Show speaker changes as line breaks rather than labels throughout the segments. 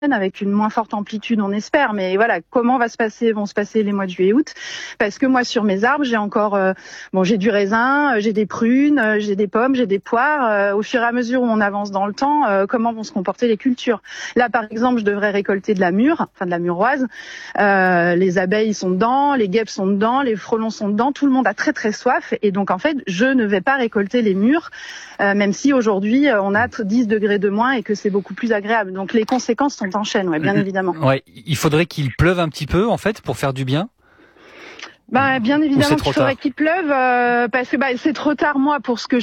avec une moins forte amplitude, on espère. Mais voilà, comment vont se passer les mois de juillet et août? Parce que moi, sur mes arbres, j'ai encore, j'ai du raisin, j'ai des prunes, j'ai des pommes, j'ai des poires. Au fur et à mesure où on avance dans le temps, comment vont se comporter les cultures? Là, par exemple, je devrais récolter de la mûre, de la muroise. Les abeilles sont dedans, les guêpes sont dedans, les frelons sont dedans. Tout le monde a très très soif. Et donc, en fait, je ne vais pas récolter les mûres, même si aujourd'hui, on a 10 degrés de moins et que c'est beaucoup plus agréable. Donc, les conséquences sont en chaîne, bien évidemment.
Ouais, il faudrait qu'il pleuve un petit peu, en fait, pour faire du bien.
Bien évidemment qu'il faudrait qu'il pleuve, parce que c'est trop tard, moi, pour ce que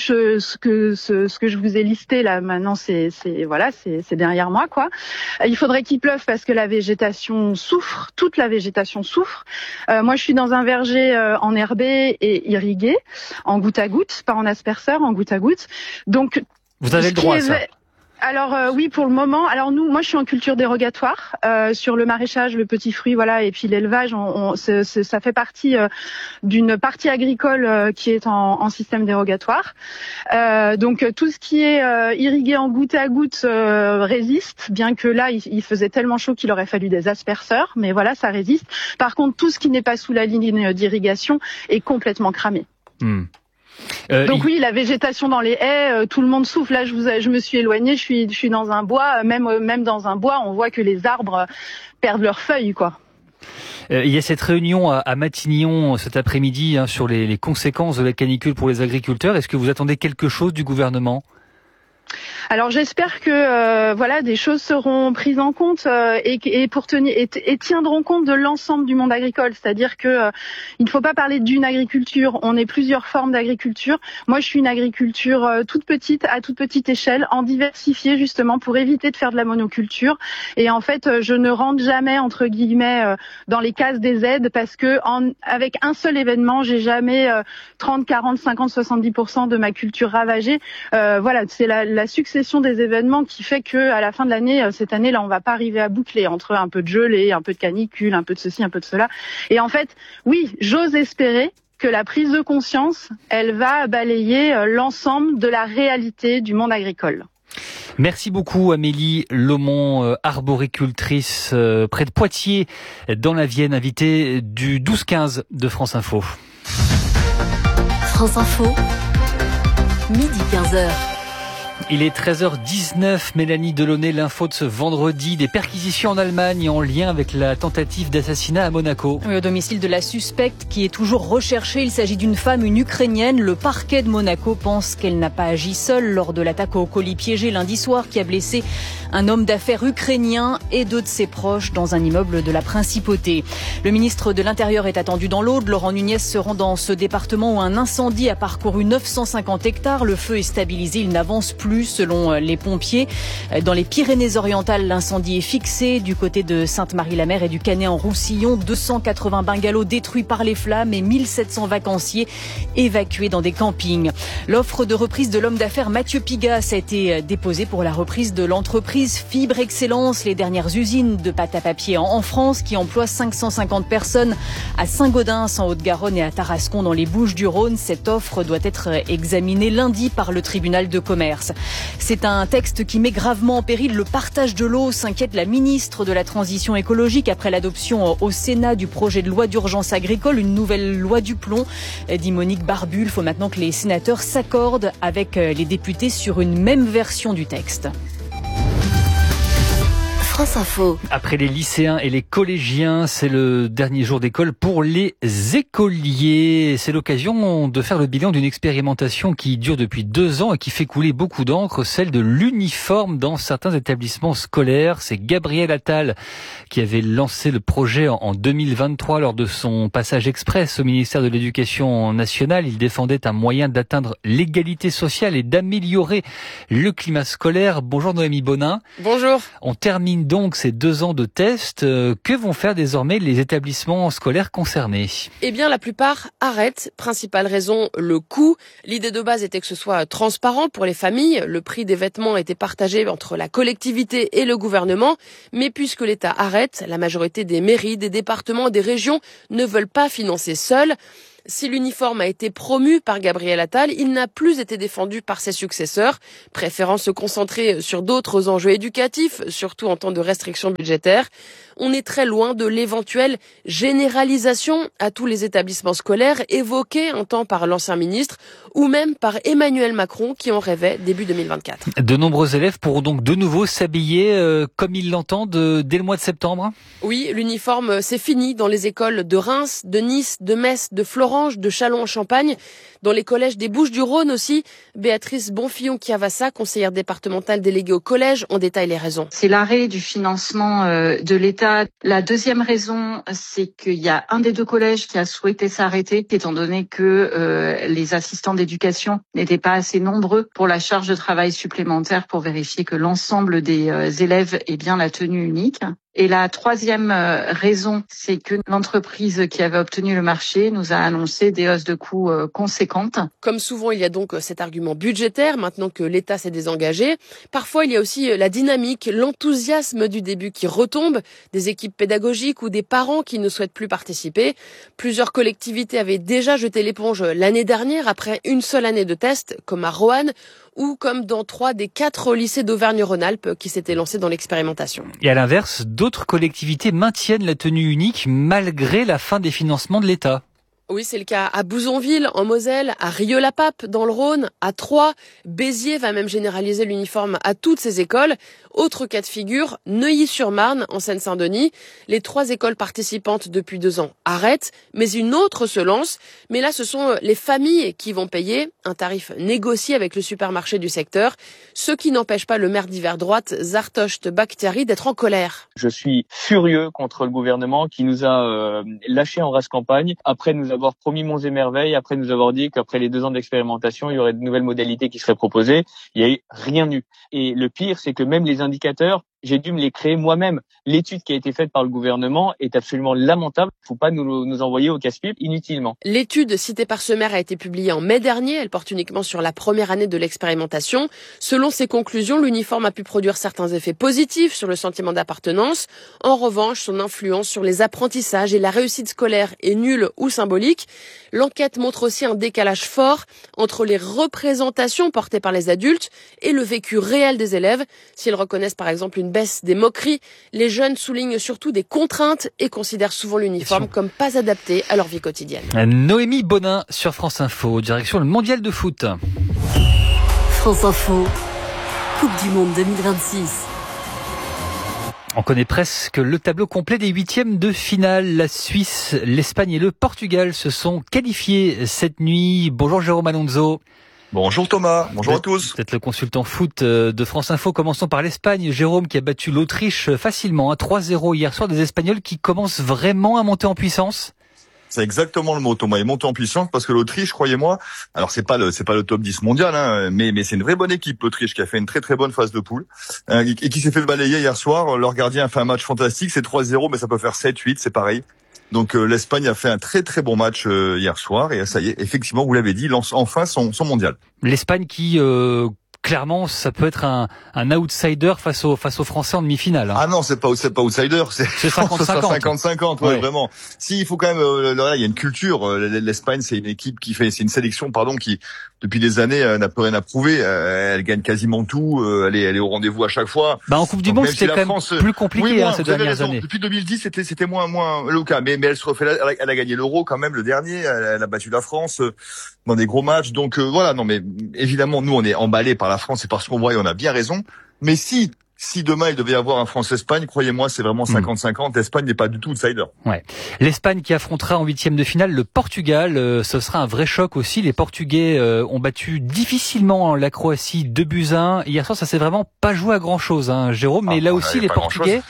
je vous ai listé là. Maintenant, c'est derrière moi, quoi. Il faudrait qu'il pleuve parce que la végétation souffre, toute la végétation souffre. Moi, je suis dans un verger enherbé et irrigué, en goutte à goutte, pas en asperceur, en goutte à goutte. Donc,
vous avez le droit à ça.
Alors oui, pour le moment. Alors moi je suis en culture dérogatoire sur le maraîchage, le petit fruit, et puis l'élevage. Ça fait partie d'une partie agricole qui est en système dérogatoire. Donc tout ce qui est irrigué en goutte à goutte résiste, bien que là il faisait tellement chaud qu'il aurait fallu des asperceurs, mais voilà, ça résiste. Par contre, tout ce qui n'est pas sous la ligne d'irrigation est complètement cramé. Donc oui, la végétation dans les haies, tout le monde souffle. Là, je me suis éloignée, je suis dans un bois. Même dans un bois, on voit que les arbres perdent leurs feuilles, quoi.
Il y a cette réunion à Matignon cet après-midi sur les conséquences de la canicule pour les agriculteurs. Est-ce que vous attendez quelque chose du gouvernement ?
Alors j'espère que des choses seront prises en compte et tiendront compte de l'ensemble du monde agricole. C'est-à-dire que il ne faut pas parler d'une agriculture. On est plusieurs formes d'agriculture. Moi, je suis une agriculture toute petite, à toute petite échelle, en diversifié justement pour éviter de faire de la monoculture. Et en fait, je ne rentre jamais entre guillemets dans les cases des aides parce que avec un seul événement, j'ai jamais 30, 40, 50, 70% de ma culture ravagée. C'est la succession des événements qui fait que à la fin de l'année, cette année là, on va pas arriver à boucler entre un peu de gelée, un peu de canicule, un peu de ceci, un peu de cela. Et en fait, oui, j'ose espérer que la prise de conscience, elle va balayer l'ensemble de la réalité du monde agricole.
Merci beaucoup Amélie Lomont, arboricultrice près de Poitiers, dans la Vienne, invitée du 12-15 de France Info.
France Info, midi 15h.
Il est 13h19, Mélanie Delaunay, l'info de ce vendredi, des perquisitions en Allemagne en lien avec la tentative d'assassinat à Monaco.
Oui, au domicile de la suspecte qui est toujours recherchée, il s'agit d'une femme, une Ukrainienne. Le parquet de Monaco pense qu'elle n'a pas agi seule lors de l'attaque au colis piégé lundi soir qui a blessé un homme d'affaires ukrainien et 2 de ses proches dans un immeuble de la Principauté. Le ministre de l'Intérieur est attendu dans l'Aude. Laurent Nunez se rend dans ce département où un incendie a parcouru 950 hectares. Le feu est stabilisé, il n'avance plus selon les pompiers. Dans les Pyrénées-Orientales, l'incendie est fixé. Du côté de Sainte-Marie-la-Mer et du Canet-en-Roussillon, 280 bungalows détruits par les flammes et 1700 vacanciers évacués dans des campings. L'offre de reprise de l'homme d'affaires Mathieu Pigasse a été déposée pour la reprise de l'entreprise Fibre Excellence, les dernières usines de pâte à papier en France qui emploient 550 personnes à Saint-Gaudens en Haute-Garonne et à Tarascon dans les Bouches-du-Rhône. Cette offre doit être examinée lundi par le tribunal de commerce. C'est un texte qui met gravement en péril le partage de l'eau, s'inquiète la ministre de la Transition écologique après l'adoption au Sénat du projet de loi d'urgence agricole, une nouvelle loi du plomb, dit Monique Barbu. Il faut maintenant que les sénateurs s'accordent avec les députés sur une même version du texte.
France Info.
Après les lycéens et les collégiens, c'est le dernier jour d'école pour les écoliers. C'est l'occasion de faire le bilan d'une expérimentation qui dure depuis 2 ans et qui fait couler beaucoup d'encre, celle de l'uniforme dans certains établissements scolaires. C'est Gabriel Attal qui avait lancé le projet en 2023 lors de son passage express au ministère de l'Éducation nationale. Il défendait un moyen d'atteindre l'égalité sociale et d'améliorer le climat scolaire. Bonjour Noémie Bonin.
Bonjour.
On termine donc ces 2 ans de tests. Que vont faire désormais les établissements scolaires concernés ?
Eh bien, la plupart arrêtent. Principale raison, le coût. L'idée de base était que ce soit transparent pour les familles. Le prix des vêtements était partagé entre la collectivité et le gouvernement. Mais puisque l'État arrête, la majorité des mairies, des départements, des régions ne veulent pas financer seuls. Si l'uniforme a été promu par Gabriel Attal, il n'a plus été défendu par ses successeurs, préférant se concentrer sur d'autres enjeux éducatifs, surtout en temps de restrictions budgétaires. On est très loin de l'éventuelle généralisation à tous les établissements scolaires évoquée un temps par l'ancien ministre ou même par Emmanuel Macron qui en rêvait début 2024.
De nombreux élèves pourront donc de nouveau s'habiller comme ils l'entendent dès le mois de septembre.
Oui, l'uniforme, c'est fini dans les écoles de Reims, de Nice, de Metz, de Florange, de Châlons-en-Champagne, dans les collèges des Bouches-du-Rhône aussi. Béatrice Bonfillon-Chiavassa, conseillère départementale déléguée au collège, en détaille les raisons.
C'est l'arrêt du financement de l'État. La deuxième raison, c'est qu'il y a un des deux collèges qui a souhaité s'arrêter, étant donné que les assistants d'éducation n'étaient pas assez nombreux pour la charge de travail supplémentaire pour vérifier que l'ensemble des élèves ait bien la tenue unique. Et la troisième raison, c'est que l'entreprise qui avait obtenu le marché nous a annoncé des hausses de coûts conséquentes.
Comme souvent, il y a donc cet argument budgétaire, maintenant que l'État s'est désengagé. Parfois, il y a aussi la dynamique, l'enthousiasme du début qui retombe, des équipes pédagogiques ou des parents qui ne souhaitent plus participer. Plusieurs collectivités avaient déjà jeté l'éponge l'année dernière après une seule année de test, comme à Roanne, ou comme dans 3 des 4 lycées d'Auvergne-Rhône-Alpes qui s'étaient lancés dans l'expérimentation.
Et à l'inverse, d'autres collectivités maintiennent la tenue unique malgré la fin des financements de l'État.
Oui, c'est le cas à Bouzonville, en Moselle, à Rieux-la-Pape, dans le Rhône, à Troyes. Béziers va même généraliser l'uniforme à toutes ses écoles. Autre cas de figure, Neuilly-sur-Marne, en Seine-Saint-Denis. Les 3 écoles participantes depuis 2 ans arrêtent, mais une autre se lance. Mais là, ce sont les familles qui vont payer un tarif négocié avec le supermarché du secteur. Ce qui n'empêche pas le maire d'hiver droite, Zartosht Bakhtiari, d'être en colère.
Je suis furieux contre le gouvernement qui nous a lâchés en race campagne, après nous avoir promis monts et merveilles, après nous avoir dit qu'après les 2 ans d'expérimentation, il y aurait de nouvelles modalités qui seraient proposées. Il n'y a eu rien eu. Et le pire, c'est que même les indicateurs, j'ai dû me les créer moi-même. L'étude qui a été faite par le gouvernement est absolument lamentable. Il ne faut pas nous envoyer au casse-pipe inutilement.
L'étude citée par ce maire a été publiée en mai dernier. Elle porte uniquement sur la première année de l'expérimentation. Selon ses conclusions, l'uniforme a pu produire certains effets positifs sur le sentiment d'appartenance. En revanche, son influence sur les apprentissages et la réussite scolaire est nulle ou symbolique. L'enquête montre aussi un décalage fort entre les représentations portées par les adultes et le vécu réel des élèves. S'ils reconnaissent par exemple une baisse des moqueries, les jeunes soulignent surtout des contraintes et considèrent souvent l'uniforme comme pas adapté à leur vie quotidienne.
Noémie Bonin sur France Info, direction le mondial de foot.
France Info, Coupe du Monde 2026.
On connaît presque le tableau complet des 8e de finale. La Suisse, l'Espagne et le Portugal se sont qualifiés cette nuit. Bonjour Jérôme Alonso.
Bonjour Thomas, bonjour à tous.
Vous êtes le consultant foot de France Info. Commençons par l'Espagne. Jérôme qui a battu l'Autriche facilement, 3-0 hier soir. Des Espagnols qui commencent vraiment à monter en puissance.
C'est exactement le mot, Thomas. Ils montent en puissance parce que l'Autriche, croyez-moi, alors c'est pas le top 10 mondial, hein, mais c'est une vraie bonne équipe, l'Autriche, qui a fait une très très bonne phase de poule, et qui s'est fait balayer hier soir. Leur gardien a fait un match fantastique, c'est 3-0, mais ça peut faire 7-8, c'est pareil. Donc l'Espagne a fait un très très bon match hier soir, et ça y est, effectivement, vous l'avez dit, lance enfin son mondial.
L'Espagne qui clairement, ça peut être un outsider face aux Français en demi-finale. Hein.
Ah non, c'est pas outsider, c'est 50-50, ouais, vraiment. Si, il faut quand même, là, il y a une culture. L'Espagne, c'est une sélection, qui, depuis des années, n'a plus rien à prouver. Elle gagne quasiment tout. Elle est au rendez-vous à chaque fois.
En Coupe du Monde, c'était quand même plus compliqué, ces dernières années.
Depuis 2010, c'était moins le cas. Mais elle se refait là, elle a gagné l'Euro quand même, le dernier. Elle a battu la France dans des gros matchs. Donc, voilà. Non, mais évidemment, nous, on est emballés par la France et parce qu'on voit, et on a bien raison. Mais si demain il devait y avoir un France-Espagne, croyez-moi, c'est vraiment 50-50. L'Espagne n'est pas du tout outsider. Ouais.
L'Espagne qui affrontera en 8e de finale le Portugal, ce sera un vrai choc aussi. Les Portugais ont battu difficilement la Croatie 2-1. Hier soir, ça s'est vraiment pas joué à grand chose, hein, Jérôme. Mais là aussi, les Portugais,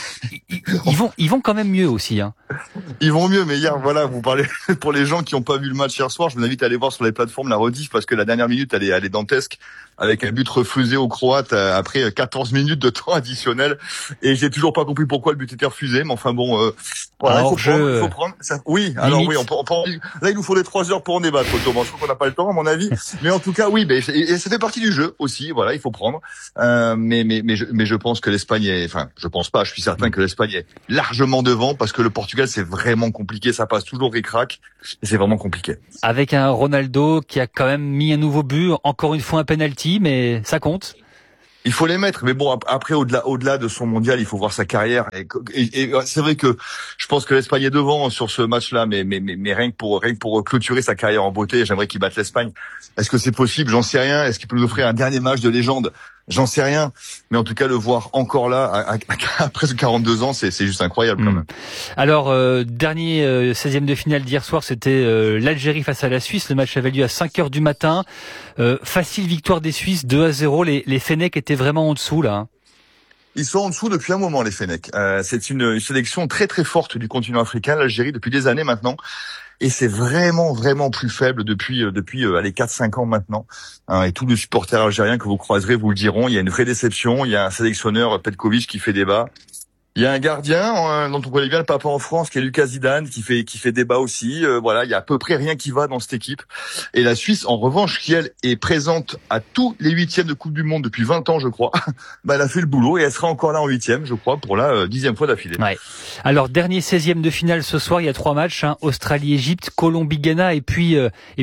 ils vont quand même mieux aussi, hein.
Ils vont mieux, mais hier, voilà, vous parlez pour les gens qui n'ont pas vu le match hier soir, je vous invite à aller voir sur les plateformes la rediff parce que la dernière minute, elle est dantesque. avec un but refusé aux Croates après 14 minutes de temps additionnel. Et j'ai toujours pas compris pourquoi le but était refusé. Mais enfin bon, voilà, il faut prendre. Ça, oui, alors limite. Oui, là il nous faudrait 3 heures pour en débattre, Thomas. Je crois qu'on n'a pas le temps, à mon avis. Mais en tout cas, oui, et ça fait partie du jeu aussi. Voilà, il faut prendre. Mais je pense que l'Espagne est, enfin, je pense pas. Je suis certain que l'Espagne est largement devant parce que le Portugal c'est vraiment compliqué. Ça passe toujours ric-rac. Et c'est vraiment compliqué.
Avec un Ronaldo qui a quand même mis un nouveau but, encore une fois un penalty, mais ça compte.
Il faut les mettre, mais bon, après au-delà de son mondial, il faut voir sa carrière. Et c'est vrai que je pense que l'Espagne est devant sur ce match-là, mais rien que pour clôturer sa carrière en beauté, j'aimerais qu'il batte l'Espagne. Est-ce que c'est possible? J'en sais rien. Est-ce qu'il peut nous offrir un dernier match de légende? J'en sais rien, mais en tout cas le voir encore là à presque 42 ans, c'est juste incroyable quand même.
Alors dernier 16e de finale d'hier soir, c'était l'Algérie face à la Suisse. Le match avait lieu à 5h du matin. Facile victoire des Suisses, 2-0. Les Fennecs étaient vraiment en dessous là.
Ils sont en dessous depuis un moment, les Fennecs. C'est une sélection très très forte du continent africain, l'Algérie, depuis des années maintenant. Et c'est vraiment plus faible depuis les 4-5 ans maintenant. Et tous les supporters algériens que vous croiserez vous le diront. Il y a une vraie déception. Il y a un sélectionneur, Petkovic, qui fait débat. Il y a un gardien dont on connaît bien le papa en France, qui est Lucas Zidane, qui fait débat aussi. Voilà, il y a à peu près rien qui va dans cette équipe. Et la Suisse, en revanche, qui elle est présente à tous les 8e de Coupe du Monde depuis 20 ans, je crois, elle a fait le boulot et elle sera encore là en 8e, je crois, pour la 10e fois d'affilée.
Ouais. Alors dernier 16e de finale ce soir, il y a 3 matchs, Australie-Égypte, Colombie-Ghana et puis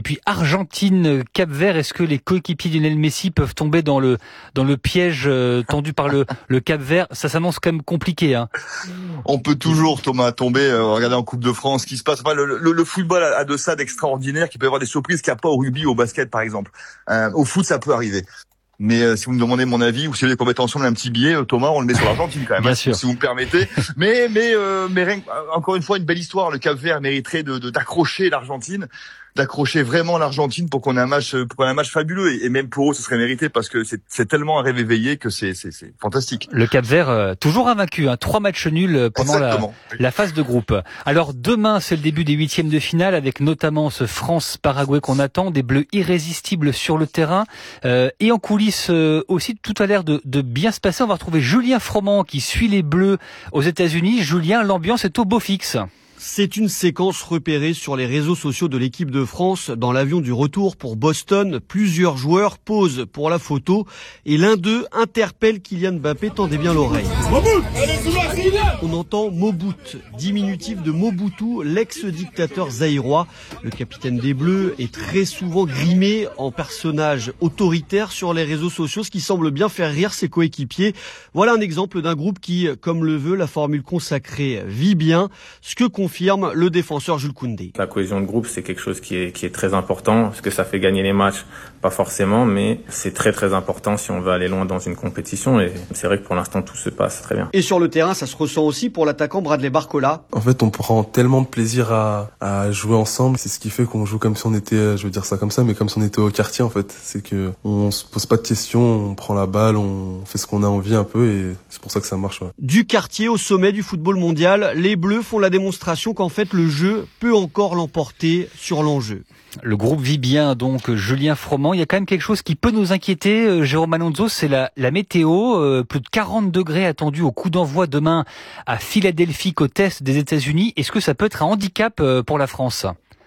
Argentine-Cap-Vert. Est-ce que les coéquipiers de Lionel Messi peuvent tomber dans le piège tendu par le Cap-Vert? Ça s'annonce quand même compliqué.
On peut toujours, Thomas, tomber, regarder en Coupe de France ce qui se passe. Enfin, le football a de ça d'extraordinaire, qui peut y avoir des surprises qu'il n'y a pas au rugby ou au basket, par exemple. Au foot, ça peut arriver. Mais si vous me demandez mon avis, ou si vous voulez qu'on mette ensemble un petit billet, Thomas, on le met sur l'Argentine quand même,
bien sûr.
Si vous me permettez. Mais encore une fois, une belle histoire. Le Cap-Vert mériterait d'accrocher l'Argentine. D'accrocher vraiment l'Argentine pour qu'on ait un match fabuleux, et même pour eux ce serait mérité parce que c'est tellement un rêve éveillé que c'est fantastique.
Le Cap-Vert toujours invaincu, 3 matchs nuls pendant la phase de groupe. Alors demain c'est le début des 8e de finale avec notamment ce France-Paraguay qu'on attend, des Bleus irrésistibles sur le terrain et en coulisses aussi tout a l'air de bien se passer. On va retrouver Julien Froment qui suit les Bleus aux États-Unis. Julien, l'ambiance est au beau fixe.
C'est une séquence repérée sur les réseaux sociaux de l'équipe de France. Dans l'avion du retour pour Boston, plusieurs joueurs posent pour la photo et l'un d'eux interpelle Kylian Mbappé, tendez bien l'oreille. On entend Mobout, diminutif de Mobutu, l'ex-dictateur zaïrois. Le capitaine des Bleus est très souvent grimé en personnage autoritaire sur les réseaux sociaux, ce qui semble bien faire rire ses coéquipiers. Voilà un exemple d'un groupe qui, comme le veut la formule consacrée, vit bien, ce que confirme le défenseur Jules Koundé.
La cohésion de groupe, c'est quelque chose qui est très important, parce que ça fait gagner les matchs, pas forcément, mais c'est très très important si on veut aller loin dans une compétition, et c'est vrai que pour l'instant tout se passe très bien.
Et sur le terrain, ça se ressent aussi pour l'attaquant Bradley Barcola.
En fait, on prend tellement de plaisir à jouer ensemble, c'est ce qui fait qu'on joue comme si on était, je veux dire ça comme ça, mais comme si on était au quartier en fait. C'est que on se pose pas de questions, on prend la balle, on fait ce qu'on a envie un peu, et c'est pour ça que ça marche. Ouais.
Du quartier au sommet du football mondial, les Bleus font la démonstration qu'en fait le jeu peut encore l'emporter sur l'enjeu.
Le groupe vit bien, donc Julien Froment. Il y a quand même quelque chose qui peut nous inquiéter, Jérôme Alonso, c'est la météo. Plus de 40 degrés attendus au coup d'envoi demain à Philadelphie, côte est des États-Unis. Est-ce que ça peut être un handicap pour la France ?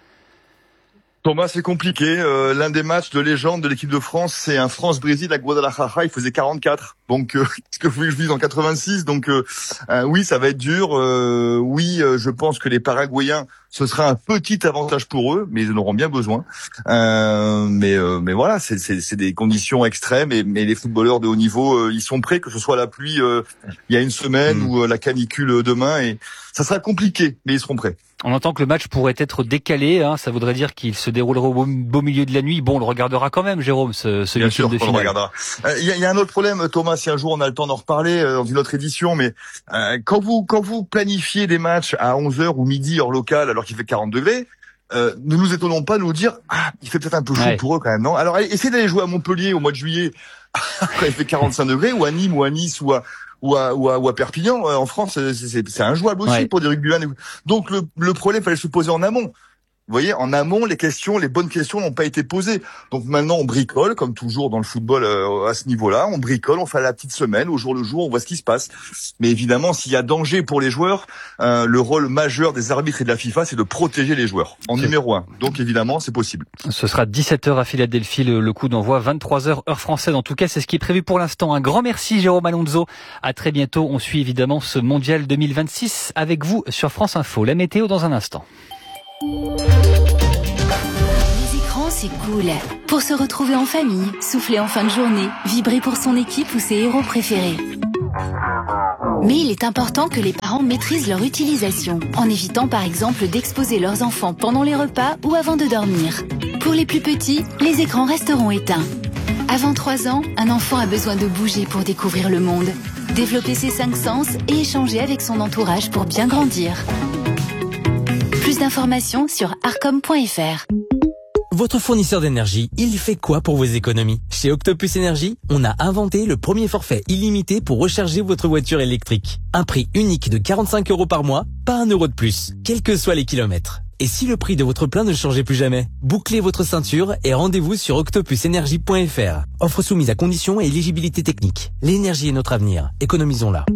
Thomas, c'est compliqué. L'un des matchs de légende de l'équipe de France, c'est un France-Brésil à Guadalajara. Il faisait 44. Donc, ce que vous voulez que je dise en 86. Donc, oui, ça va être dur. Oui, je pense que les Paraguayens, ce sera un petit avantage pour eux, mais ils en auront bien besoin. Mais voilà, c'est des conditions extrêmes. Mais les footballeurs de haut niveau, ils sont prêts, que ce soit la pluie il y a une semaine ou la canicule demain. Et ça sera compliqué, mais ils seront prêts.
On entend que le match pourrait être décalé, ça voudrait dire qu'il se déroulera au beau milieu de la nuit. Bon, on le regardera quand même, Jérôme, ce
bien sûr,
de finale.
On le regardera. Il y a un autre problème, Thomas, si un jour on a le temps d'en reparler dans une autre édition, mais quand vous planifiez des matchs à 11h ou midi hors local alors qu'il fait 40 degrés, ne nous étonnons pas de nous dire il fait peut-être un peu chaud pour eux quand même, non? Alors essayez d'aller jouer à Montpellier au mois de juillet quand il fait 45 degrés, ou à Nîmes ou à Nice ou à Perpignan. En France, c'est injouable aussi pour des rugbyman. Donc le problème, fallait se poser en amont. Vous voyez, en amont, les bonnes questions n'ont pas été posées. Donc maintenant, on bricole, comme toujours dans le football à ce niveau-là. On bricole, on fait la petite semaine, au jour le jour, on voit ce qui se passe. Mais évidemment, s'il y a danger pour les joueurs, le rôle majeur des arbitres et de la FIFA, c'est de protéger les joueurs, en numéro 1. Donc évidemment, c'est possible.
Ce sera 17h à Philadelphie, le coup d'envoi, 23h heure française. En tout cas, c'est ce qui est prévu pour l'instant. Un grand merci, Jérôme Alonso. À très bientôt. On suit évidemment ce Mondial 2026 avec vous sur France Info. La météo dans un instant.
C'est cool. Pour se retrouver en famille, souffler en fin de journée, vibrer pour son équipe ou ses héros préférés. Mais il est important que les parents maîtrisent leur utilisation, en évitant par exemple d'exposer leurs enfants pendant les repas ou avant de dormir. Pour les plus petits, les écrans resteront éteints. Avant 3 ans, un enfant a besoin de bouger pour découvrir le monde, développer ses 5 sens et échanger avec son entourage pour bien grandir. Plus d'informations sur arcom.fr.
Votre fournisseur d'énergie, il fait quoi pour vos économies? Chez Octopus Énergie, on a inventé le premier forfait illimité pour recharger votre voiture électrique. Un prix unique de 45 € par mois, pas 1 € de plus, quels que soient les kilomètres. Et si le prix de votre plein ne changeait plus jamais? Bouclez votre ceinture et rendez-vous sur octopusenergie.fr. Offre soumise à conditions et éligibilité technique. L'énergie est notre avenir, économisons-la.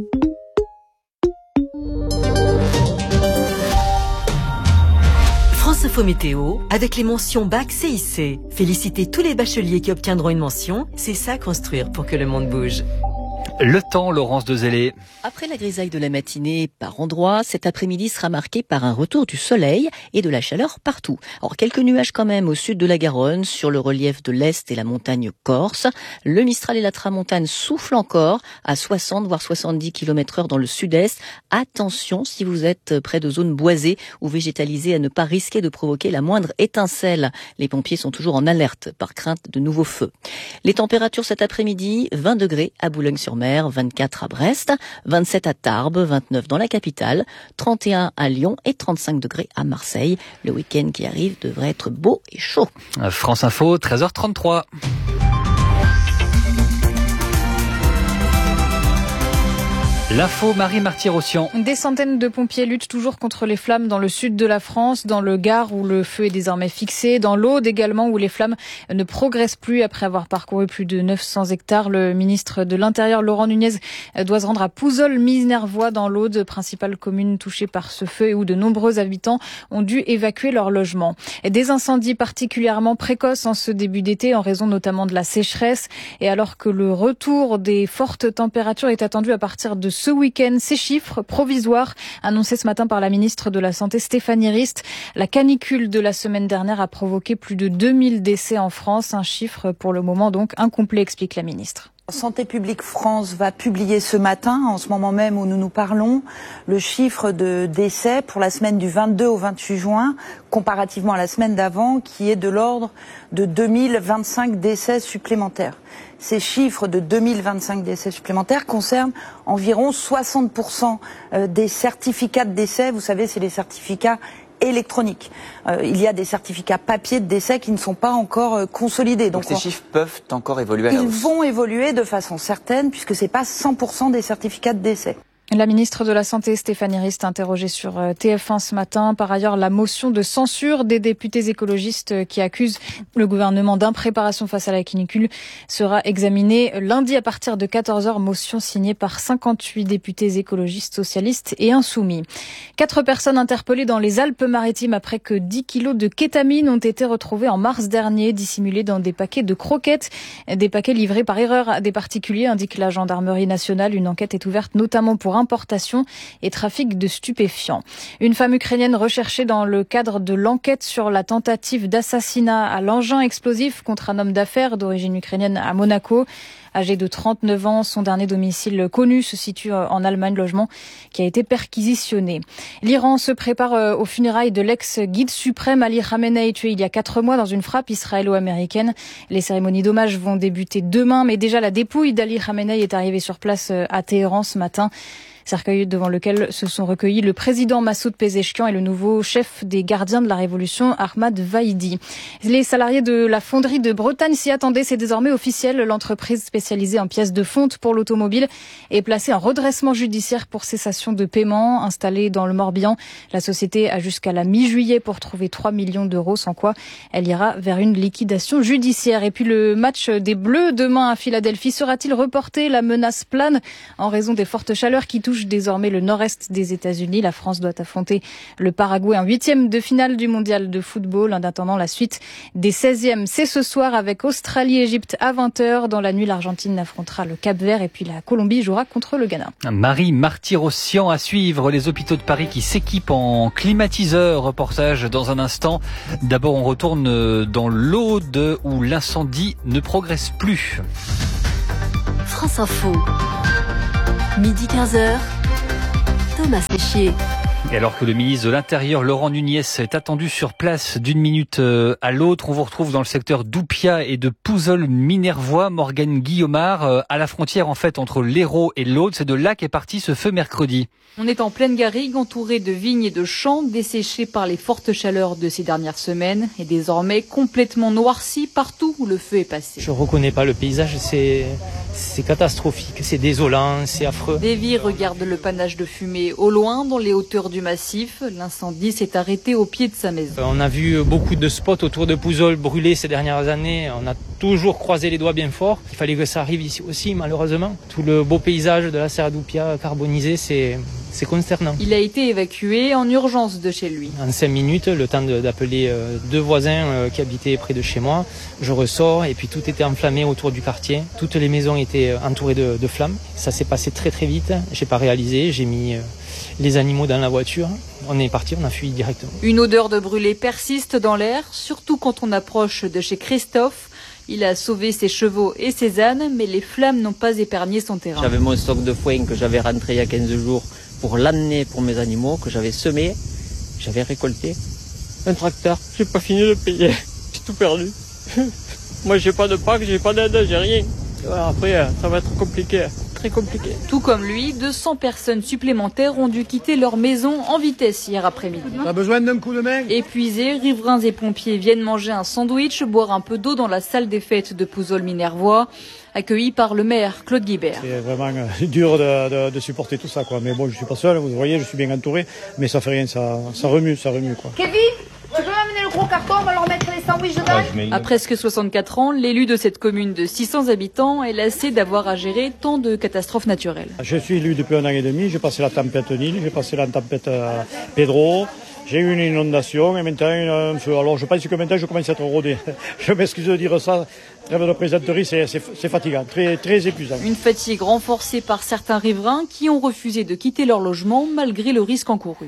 France Info Météo, avec les mentions Bac CIC. Félicitez tous les bacheliers qui obtiendront une mention. C'est ça construire pour que le monde bouge.
Le temps, Laurence Dezellé.
Après la grisaille de la matinée par endroits, cet après-midi sera marqué par un retour du soleil et de la chaleur partout. Alors quelques nuages quand même au sud de la Garonne, sur le relief de l'Est et la montagne corse. Le Mistral et la Tramontane soufflent encore à 60 voire 70 km/h dans le sud-est. Attention si vous êtes près de zones boisées ou végétalisées à ne pas risquer de provoquer la moindre étincelle. Les pompiers sont toujours en alerte par crainte de nouveaux feux. Les températures cet après-midi, 20 degrés à Boulogne-sur-Mer, 24 à Brest, 27 à Tarbes, 29 dans la capitale, 31 à Lyon et 35 degrés à Marseille. Le week-end qui arrive devrait être beau et chaud.
France Info, 13h33. L'info, Marie Marty-Rossian.
Des centaines de pompiers luttent toujours contre les flammes dans le sud de la France, dans le Gard où le feu est désormais fixé, dans l'Aude également où les flammes ne progressent plus après avoir parcouru plus de 900 hectares. Le ministre de l'Intérieur, Laurent Nunez, doit se rendre à Pouzol-Minervois dans l'Aude, principale commune touchée par ce feu et où de nombreux habitants ont dû évacuer leur logement. Des incendies particulièrement précoces en ce début d'été en raison notamment de la sécheresse et alors que le retour des fortes températures est attendu à partir de ce week-end. Ces chiffres provisoires annoncés ce matin par la ministre de la Santé Stéphanie Rist. La canicule de la semaine dernière a provoqué plus de 2000 décès en France. Un chiffre pour le moment donc incomplet, explique la ministre.
Santé publique France va publier ce matin, en ce moment même où nous nous parlons, le chiffre de décès pour la semaine du 22 au 28 juin, comparativement à la semaine d'avant, qui est de l'ordre de 2025 décès supplémentaires. Ces chiffres de 2025 décès supplémentaires concernent environ 60% des certificats de décès. Vous savez, c'est les certificats électroniques. Il y a des certificats papier de décès qui ne sont pas encore consolidés.
Donc ces chiffres peuvent encore évoluer à la hausse.
Ils vont évoluer de façon certaine puisque c'est pas 100% des certificats de décès.
La ministre de la Santé, Stéphanie Rist, interrogée sur TF1 ce matin. Par ailleurs, la motion de censure des députés écologistes qui accusent le gouvernement d'impréparation face à la canicule sera examinée lundi à partir de 14h. Motion signée par 58 députés écologistes, socialistes et insoumis. 4 personnes interpellées dans les Alpes-Maritimes après que 10 kilos de kétamine ont été retrouvés en mars dernier, dissimulés dans des paquets de croquettes. Des paquets livrés par erreur à des particuliers, indique la gendarmerie nationale. Une enquête est ouverte notamment pour importation et trafic de stupéfiants. Une femme ukrainienne recherchée dans le cadre de l'enquête sur la tentative d'assassinat à l'engin explosif contre un homme d'affaires d'origine ukrainienne à Monaco. Âgé de 39 ans, son dernier domicile connu se situe en Allemagne, logement qui a été perquisitionné. L'Iran se prépare aux funérailles de l'ex-guide suprême Ali Khamenei, tué il y a 4 mois dans une frappe israélo-américaine. Les cérémonies d'hommage vont débuter demain, mais déjà la dépouille d'Ali Khamenei est arrivée sur place à Téhéran ce matin. Cercueil devant lequel se sont recueillis le président Massoud Pezeshkian et le nouveau chef des gardiens de la Révolution, Ahmad Vahidi. Les salariés de la fonderie de Bretagne s'y attendaient, c'est désormais officiel. L'entreprise spécialisée en pièces de fonte pour l'automobile est placée en redressement judiciaire pour cessation de paiement. Installée dans le Morbihan, la société a jusqu'à la mi-juillet pour trouver 3 millions d'euros, sans quoi elle ira vers une liquidation judiciaire. Et puis le match des Bleus demain à Philadelphie sera-t-il reporté? La menace plane en raison des fortes chaleurs qui touchent désormais le nord-est des États-Unis. La France doit affronter le Paraguay en 8e de finale du mondial de football. En attendant, la suite des 16e, c'est ce soir avec Australie-Égypte à 20h. Dans la nuit, l'Argentine affrontera le Cap-Vert et puis la Colombie jouera contre le Ghana.
Marie Martyrossian à suivre, les hôpitaux de Paris qui s'équipent en climatiseur. Reportage dans un instant. D'abord, on retourne dans l'Aude où l'incendie ne progresse plus.
France Info. Midi 15h. Thomas Séchier.
Et alors que le ministre de l'Intérieur, Laurent Nunez, est attendu sur place d'une minute à l'autre, on vous retrouve dans le secteur d'Oupia et de Pouzols-Minervois. Morgane Guillaumard, à la frontière en fait entre l'Hérault et l'Aude. C'est de là qu'est parti ce feu mercredi.
On est en pleine garrigue, entouré de vignes et de champs, desséchés par les fortes chaleurs de ces dernières semaines et désormais complètement noircis partout où le feu est passé.
Je reconnais pas le paysage, c'est catastrophique, c'est désolant, c'est affreux.
Davy regarde le panache de fumée au loin, dans les hauteurs du massif. L'incendie s'est arrêté au pied de sa maison.
On a vu beaucoup de spots autour de Pouzols brûler ces dernières années. On a toujours croisé les doigts bien fort. Il fallait que ça arrive ici aussi, malheureusement. Tout le beau paysage de la serre d'Oupia carbonisé, c'est consternant.
Il a été évacué en urgence de chez lui.
En 5 minutes, le temps d'appeler 2 voisins qui habitaient près de chez moi. Je ressors et puis tout était enflammé autour du quartier. Toutes les maisons étaient entourées de flammes. Ça s'est passé très très vite. J'ai pas réalisé, j'ai mis les animaux dans la voiture. On est parti, on a fui directement.
Une odeur de brûlé persiste dans l'air, surtout quand on approche de chez Christophe. Il a sauvé ses chevaux et ses ânes, mais les flammes n'ont pas épargné son terrain.
J'avais mon stock de foin que j'avais rentré il y a 15 jours pour l'amener pour mes animaux, que j'avais semé, j'avais récolté. Un tracteur, j'ai pas fini de payer, j'ai tout perdu. Moi j'ai pas de pack, j'ai pas d'aide, j'ai rien. Après ça va être compliqué. Très compliqué.
Tout comme lui, 200 personnes supplémentaires ont dû quitter leur maison en vitesse hier après-midi.
T'as besoin d'un coup de main?
Épuisés, riverains et pompiers viennent manger un sandwich, boire un peu d'eau dans la salle des fêtes de Pouzols-Minervois, accueillis par le maire Claude Guibert.
C'est vraiment dur de supporter tout ça, quoi. Mais bon, je suis pas seul, vous voyez, je suis bien entouré, mais ça fait rien, ça remue, quoi.
Kevin, tu peux m'amener le gros carton, on va leur mettre les sandwichs dedans.
À presque 64 ans, l'élu de cette commune de 600 habitants est lassé d'avoir à gérer tant de catastrophes naturelles.
Je suis élu depuis 1 an et demi, j'ai passé la tempête Nil, j'ai passé la tempête Pedro, j'ai eu une inondation et maintenant un feu. Alors je pense que maintenant je commence à être rodé. Je m'excuse de dire ça. Trêve de plaisanterie, c'est fatigant, très épuisant.
Une fatigue renforcée par certains riverains qui ont refusé de quitter leur logement malgré le risque encouru.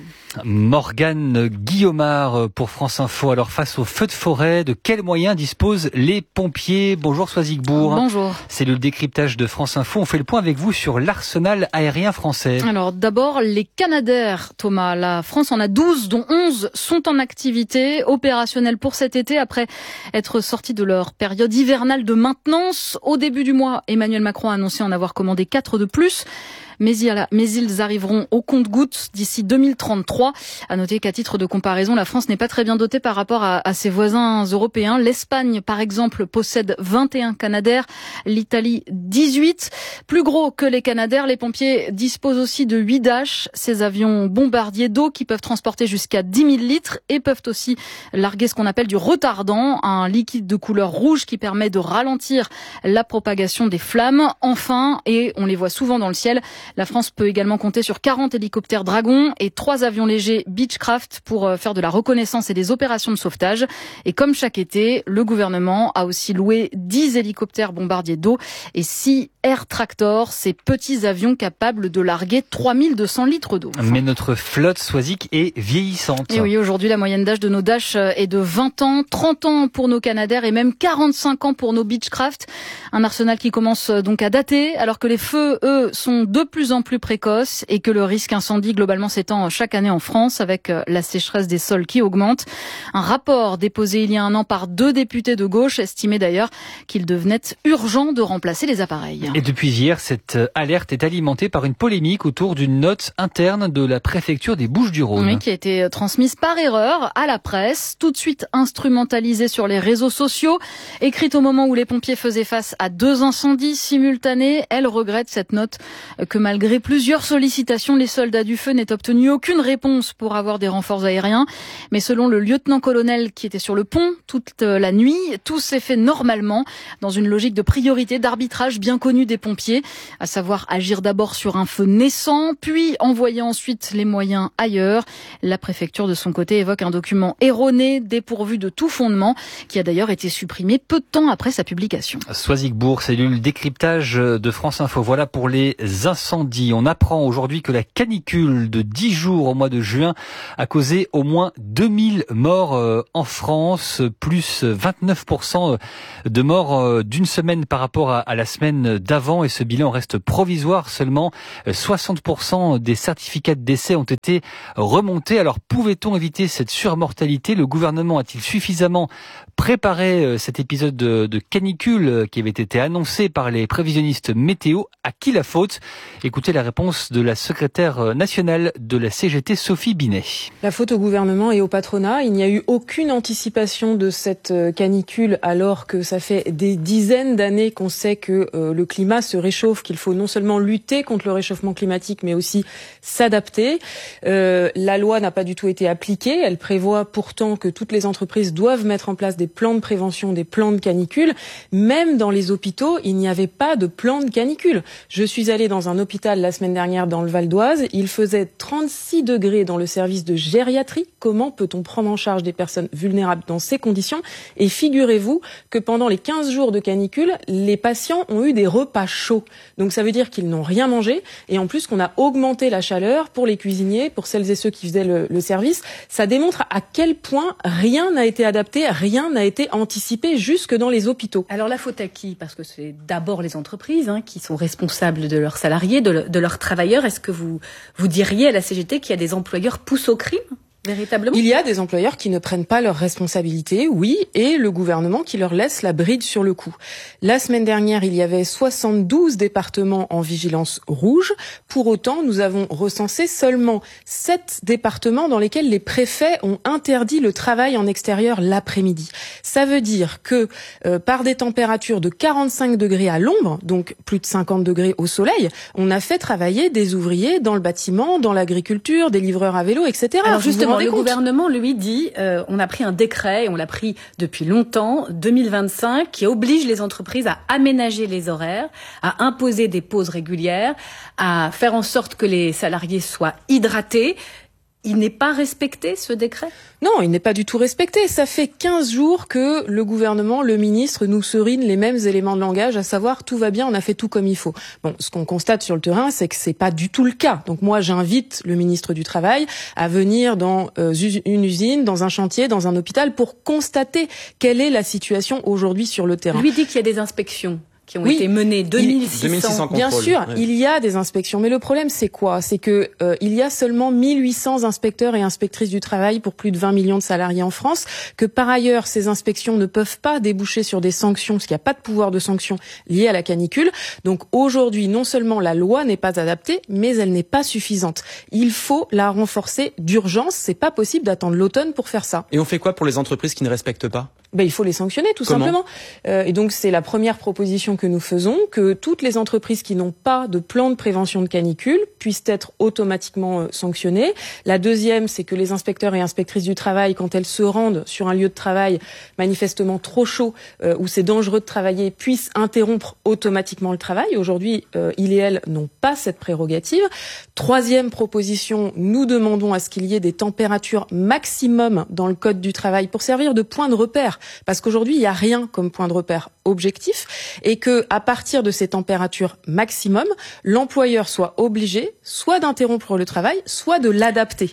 Morgane Guillaumard pour France Info. Alors face aux feux de forêt, de quels moyens disposent les pompiers? Bonjour Soisigbourg.
Bonjour.
C'est le décryptage de France Info. On fait le point avec vous sur l'arsenal aérien français.
Alors d'abord les Canadair, Thomas. La France en a 12, dont 11 sont en activité opérationnelle pour cet été après être sortis de leur période hivernale de maintenance. Au début du mois, Emmanuel Macron a annoncé en avoir commandé 4 de plus. Mais ils arriveront au compte-gouttes d'ici 2033. À noter qu'à titre de comparaison, la France n'est pas très bien dotée par rapport à ses voisins européens. L'Espagne, par exemple, possède 21 Canadair, l'Italie 18. Plus gros que les Canadair, les pompiers disposent aussi de 8 Dash, ces avions bombardiers d'eau qui peuvent transporter jusqu'à 10 000 litres et peuvent aussi larguer ce qu'on appelle du retardant, un liquide de couleur rouge qui permet de ralentir la propagation des flammes. Enfin, et on les voit souvent dans le ciel, la France peut également compter sur 40 hélicoptères Dragon et 3 avions légers Beechcraft pour faire de la reconnaissance et des opérations de sauvetage. Et comme chaque été, le gouvernement a aussi loué 10 hélicoptères bombardiers d'eau et 6 Air Tractor, ces petits avions capables de larguer 3200 litres d'eau.
Mais notre flotte Soisic est vieillissante.
Et oui, aujourd'hui, la moyenne d'âge de nos Dash est de 20 ans, 30 ans pour nos Canadair et même 45 ans pour nos Beechcraft. Un arsenal qui commence donc à dater, alors que les feux, eux, sont de plus
plus en plus précoce et que le risque incendie globalement s'étend chaque année en France avec la sécheresse des sols qui augmente. Un rapport déposé il y a un an par 2 députés de gauche estimait d'ailleurs qu'il devenait urgent de remplacer les appareils.
Et depuis hier, cette alerte est alimentée par une polémique autour d'une note interne de la préfecture des Bouches-du-Rhône.
Oui, qui a été transmise par erreur à la presse, tout de suite instrumentalisée sur les réseaux sociaux, écrite au moment où les pompiers faisaient face à 2 incendies simultanés. Elle regrette cette note que malgré plusieurs sollicitations, les soldats du feu n'aient obtenu aucune réponse pour avoir des renforts aériens. Mais selon le lieutenant-colonel qui était sur le pont toute la nuit, tout s'est fait normalement dans une logique de priorité, d'arbitrage bien connu des pompiers, à savoir agir d'abord sur un feu naissant, puis envoyer ensuite les moyens ailleurs. La préfecture de son côté évoque un document erroné, dépourvu de tout fondement, qui a d'ailleurs été supprimé peu de temps après sa publication.
Soisigbourg, cellule décryptage de France Info. Voilà pour les incendies. On apprend aujourd'hui que la canicule de 10 jours au mois de juin a causé au moins 2000 morts en France, plus 29% de morts d'une semaine par rapport à la semaine d'avant. Et ce bilan reste provisoire. Seulement 60% des certificats de décès ont été remontés. Alors pouvait-on éviter cette surmortalité ? Le gouvernement a-t-il suffisamment préparé cet épisode de canicule qui avait été annoncé par les prévisionnistes météo? À qui la faute ? Écoutez la réponse de la secrétaire nationale de la CGT, Sophie Binet.
La faute au gouvernement et au patronat. Il n'y a eu aucune anticipation de cette canicule alors que ça fait des dizaines d'années qu'on sait que le climat se réchauffe, qu'il faut non seulement lutter contre le réchauffement climatique mais aussi s'adapter. La loi n'a pas du tout été appliquée. Elle prévoit pourtant que toutes les entreprises doivent mettre en place des plans de prévention, des plans de canicule. Même dans les hôpitaux, il n'y avait pas de plan de canicule. Je suis allée dans un hôpital la semaine dernière dans le Val d'Oise. Il faisait 36 degrés dans le service de gériatrie. Comment peut-on prendre en charge des personnes vulnérables dans ces conditions ? Et figurez-vous que pendant les 15 jours de canicule, les patients ont eu des repas chauds. Donc ça veut dire qu'ils n'ont rien mangé. Et en plus qu'on a augmenté la chaleur pour les cuisiniers, pour celles et ceux qui faisaient le service. Ça démontre à quel point rien n'a été adapté, rien n'a été anticipé jusque dans les hôpitaux.
Alors la faute à qui ? Parce que c'est d'abord les entreprises qui sont responsables de leurs salariés, de leurs travailleurs. Est-ce que vous diriez à la CGT qu'il y a des employeurs poussent au crime ? Véritablement.
Il y a des employeurs qui ne prennent pas leurs responsabilités, oui, et le gouvernement qui leur laisse la bride sur le cou. La semaine dernière, il y avait 72 départements en vigilance rouge. Pour autant, nous avons recensé seulement 7 départements dans lesquels les préfets ont interdit le travail en extérieur l'après-midi. Ça veut dire que par des températures de 45 degrés à l'ombre, donc plus de 50 degrés au soleil, on a fait travailler des ouvriers dans le bâtiment, dans l'agriculture, des livreurs à vélo, etc.
Alors justement, le gouvernement, lui, dit on a pris un décret, et on l'a pris depuis longtemps, 2025, qui oblige les entreprises à aménager les horaires, à imposer des pauses régulières, à faire en sorte que les salariés soient hydratés. Il n'est pas respecté, ce décret ?
Non, il n'est pas du tout respecté. Ça fait 15 jours que le gouvernement, le ministre, nous serine les mêmes éléments de langage, à savoir tout va bien, on a fait tout comme il faut. Bon, ce qu'on constate sur le terrain, c'est que c'est pas du tout le cas. Donc moi, j'invite le ministre du Travail à venir dans une usine, dans un chantier, dans un hôpital, pour constater quelle est la situation aujourd'hui sur le terrain.
Lui dit qu'il y a des inspections qui ont été menées, 2600
bien sûr, il y a des inspections. Mais le problème, c'est quoi ? C'est que il y a seulement 1800 inspecteurs et inspectrices du travail pour plus de 20 millions de salariés en France, que par ailleurs, ces inspections ne peuvent pas déboucher sur des sanctions, parce qu'il n'y a pas de pouvoir de sanction lié à la canicule. Donc aujourd'hui, non seulement la loi n'est pas adaptée, mais elle n'est pas suffisante. Il faut la renforcer d'urgence. C'est pas possible d'attendre l'automne pour faire ça.
Et on fait quoi pour les entreprises qui ne respectent pas ?
Il faut les sanctionner, tout simplement. Et donc, c'est la première proposition que nous faisons, que toutes les entreprises qui n'ont pas de plan de prévention de canicule puissent être automatiquement sanctionnées. La deuxième, c'est que les inspecteurs et inspectrices du travail, quand elles se rendent sur un lieu de travail manifestement trop chaud, où c'est dangereux de travailler, puissent interrompre automatiquement le travail. Aujourd'hui, ils et elles n'ont pas cette prérogative. Troisième proposition, nous demandons à ce qu'il y ait des températures maximum dans le code du travail pour servir de point de repère. Parce qu'aujourd'hui, il n'y a rien comme point de repère objectif et que, à partir de ces températures maximum, l'employeur soit obligé soit d'interrompre le travail, soit de l'adapter.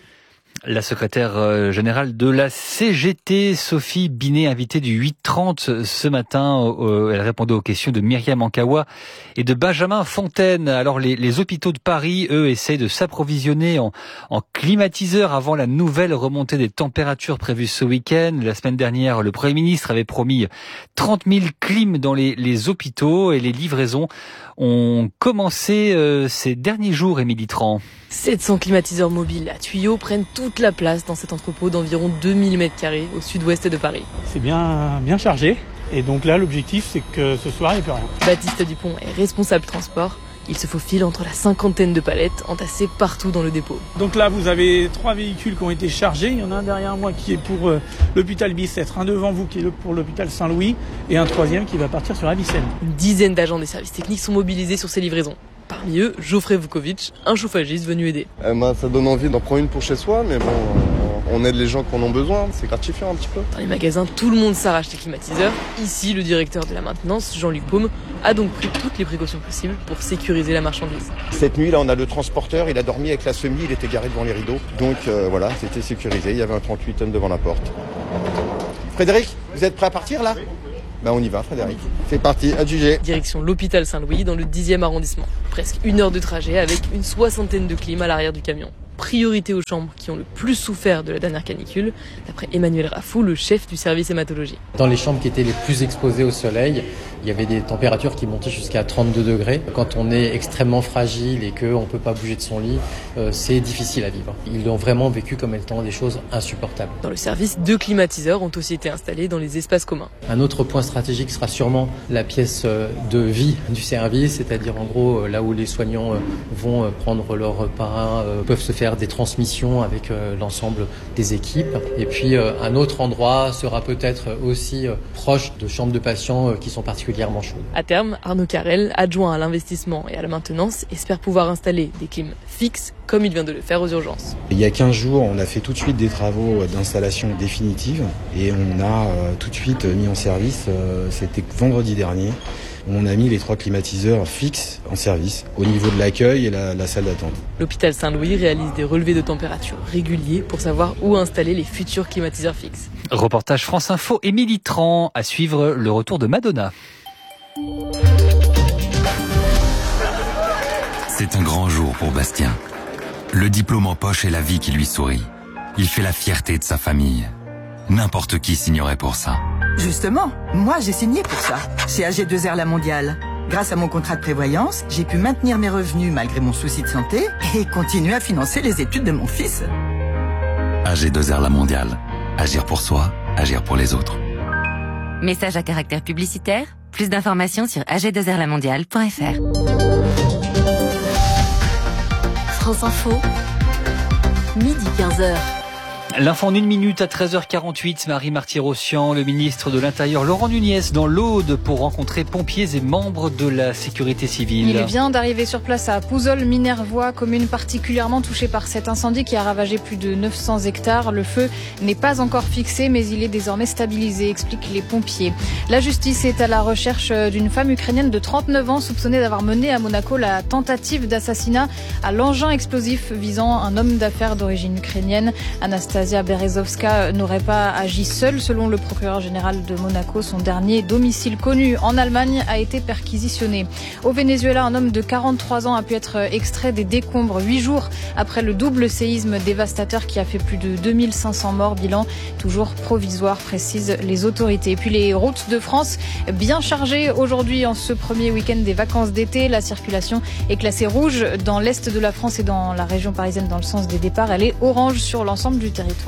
La secrétaire générale de la CGT, Sophie Binet, invitée du 8h30 ce matin, elle répondait aux questions de Myriam Ankawa et de Benjamin Fontaine. Alors les hôpitaux de Paris, eux, essayent de s'approvisionner en climatiseurs avant la nouvelle remontée des températures prévues ce week-end. La semaine dernière, le Premier ministre avait promis 30 000 clims dans les hôpitaux et les livraisons ont commencé ces derniers jours, Émilie Tran.
700 climatiseurs mobiles à tuyaux prennent toute la place dans cet entrepôt d'environ 2000 m² au sud-ouest de Paris.
C'est bien chargé et donc là l'objectif c'est que ce soir il n'y ait plus rien.
Baptiste Dupont est responsable transport. Il se faufile entre la cinquantaine de palettes entassées partout dans le dépôt.
Donc là vous avez 3 véhicules qui ont été chargés. Il y en a un derrière moi qui est pour l'hôpital Bicêtre, un devant vous qui est pour l'hôpital Saint-Louis et un troisième qui va partir sur Avicenne.
Une dizaine d'agents des services techniques sont mobilisés sur ces livraisons. Parmi eux, Geoffrey Vukovic, un chauffagiste venu aider.
Ça donne envie d'en prendre une pour chez soi, mais bon, on aide les gens qui en ont besoin, c'est gratifiant un petit peu.
Dans les magasins, tout le monde s'arrache les climatiseurs. Ici, le directeur de la maintenance, Jean-Luc Paume, a donc pris toutes les précautions possibles pour sécuriser la marchandise.
Cette nuit, là, on a le transporteur, il a dormi avec la semi, il était garé devant les rideaux. Donc voilà, c'était sécurisé, il y avait un 38 tonnes devant la porte. Frédéric, vous êtes prêt à partir là ? On y va, Frédéric. C'est parti, adjugé.
Direction l'hôpital Saint-Louis dans le 10e arrondissement. Presque 1 heure de trajet avec une 60aine de clim à l'arrière du camion. Priorité aux chambres qui ont le plus souffert de la dernière canicule, d'après Emmanuel Raffou, le chef du service hématologie.
Dans les chambres qui étaient les plus exposées au soleil, il y avait des températures qui montaient jusqu'à 32 degrés. Quand on est extrêmement fragile et qu'on ne peut pas bouger de son lit, c'est difficile à vivre. Ils l'ont vraiment vécu comme étant des choses insupportables.
Dans le service, 2 climatiseurs ont aussi été installés dans les espaces communs.
Un autre point stratégique sera sûrement la pièce de vie du service, c'est-à-dire en gros là où les soignants vont prendre leur repas, peuvent se faire des transmissions avec l'ensemble des équipes. Et puis un autre endroit sera peut-être aussi proche de chambres de patients qui sont particulièrement chaudes.
À terme, Arnaud Carrel, adjoint à l'investissement et à la maintenance, espère pouvoir installer des clims fixes comme il vient de le faire aux urgences.
Il y a 15 jours, on a fait tout de suite des travaux d'installation définitive et on a tout de suite mis en service, c'était vendredi dernier, on a mis les 3 climatiseurs fixes en service au niveau de l'accueil et la salle d'attente.
L'hôpital Saint-Louis réalise des relevés de température réguliers pour savoir où installer les futurs climatiseurs fixes.
Reportage France Info, Émilie Tran. À suivre le retour de Madonna.
C'est un grand jour pour Bastien. Le diplôme en poche et la vie qui lui sourit. Il fait la fierté de sa famille. N'importe qui signerait pour ça.
Justement, moi j'ai signé pour ça, chez AG2R La Mondiale. Grâce à mon contrat de prévoyance, j'ai pu maintenir mes revenus malgré mon souci de santé et continuer à financer les études de mon fils.
AG2R La Mondiale. Agir pour soi, agir pour les autres.
Message à caractère publicitaire. Plus d'informations sur ag2rlamondiale.fr.
France Info, midi 15h.
L'info en 1 minute à 13h48, Marie Marty-Rossian, le ministre de l'Intérieur Laurent Nunez dans l'Aude pour rencontrer pompiers et membres de la sécurité civile.
Il vient d'arriver sur place à Pouzol-Minervois, commune particulièrement touchée par cet incendie qui a ravagé plus de 900 hectares. Le feu n'est pas encore fixé, mais il est désormais stabilisé, expliquent les pompiers. La justice est à la recherche d'une femme ukrainienne de 39 ans soupçonnée d'avoir mené à Monaco la tentative d'assassinat à l'engin explosif visant un homme d'affaires d'origine ukrainienne. Anastasia Berezovska n'aurait pas agi seule. Selon le procureur général de Monaco, son dernier domicile connu en Allemagne a été perquisitionné. Au Venezuela, un homme de 43 ans a pu être extrait des décombres 8 jours après le double séisme dévastateur qui a fait plus de 2500 morts. Bilan toujours provisoire, précisent les autorités. Et puis les routes de France bien chargées aujourd'hui en ce premier week-end des vacances d'été. La circulation est classée rouge dans l'est de la France et dans la région parisienne dans le sens des départs. Elle est orange sur l'ensemble du territoire.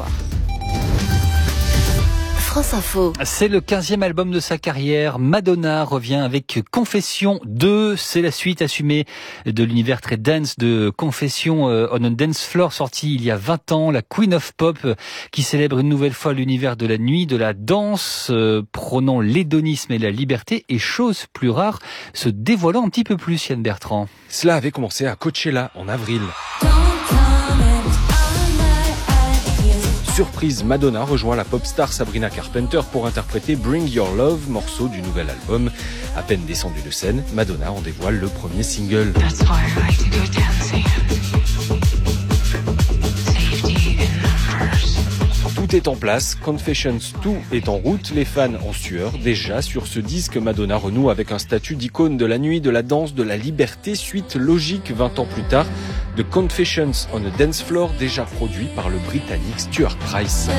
France Info.
C'est le 15e album de sa carrière. Madonna revient avec Confession 2. C'est la suite assumée de l'univers très dance de Confession on a Dance Floor, sorti il y a 20 ans. La Queen of Pop qui célèbre une nouvelle fois l'univers de la nuit, de la danse, prônant l'hédonisme et la liberté et chose plus rare, se dévoilant un petit peu plus, Yann Bertrand.
Cela avait commencé à Coachella en avril. Surprise, Madonna rejoint la pop star Sabrina Carpenter pour interpréter Bring Your Love, morceau du nouvel album. À peine descendue de scène, Madonna en dévoile le premier single. tout est en place. Confessions 2 est en route, les fans en sueur. Déjà, sur ce disque, Madonna renoue avec un statut d'icône de la nuit, de la danse, de la liberté, suite logique 20 ans plus tard de Confessions on a Dance Floor, déjà produit par le Britannique Stuart Price.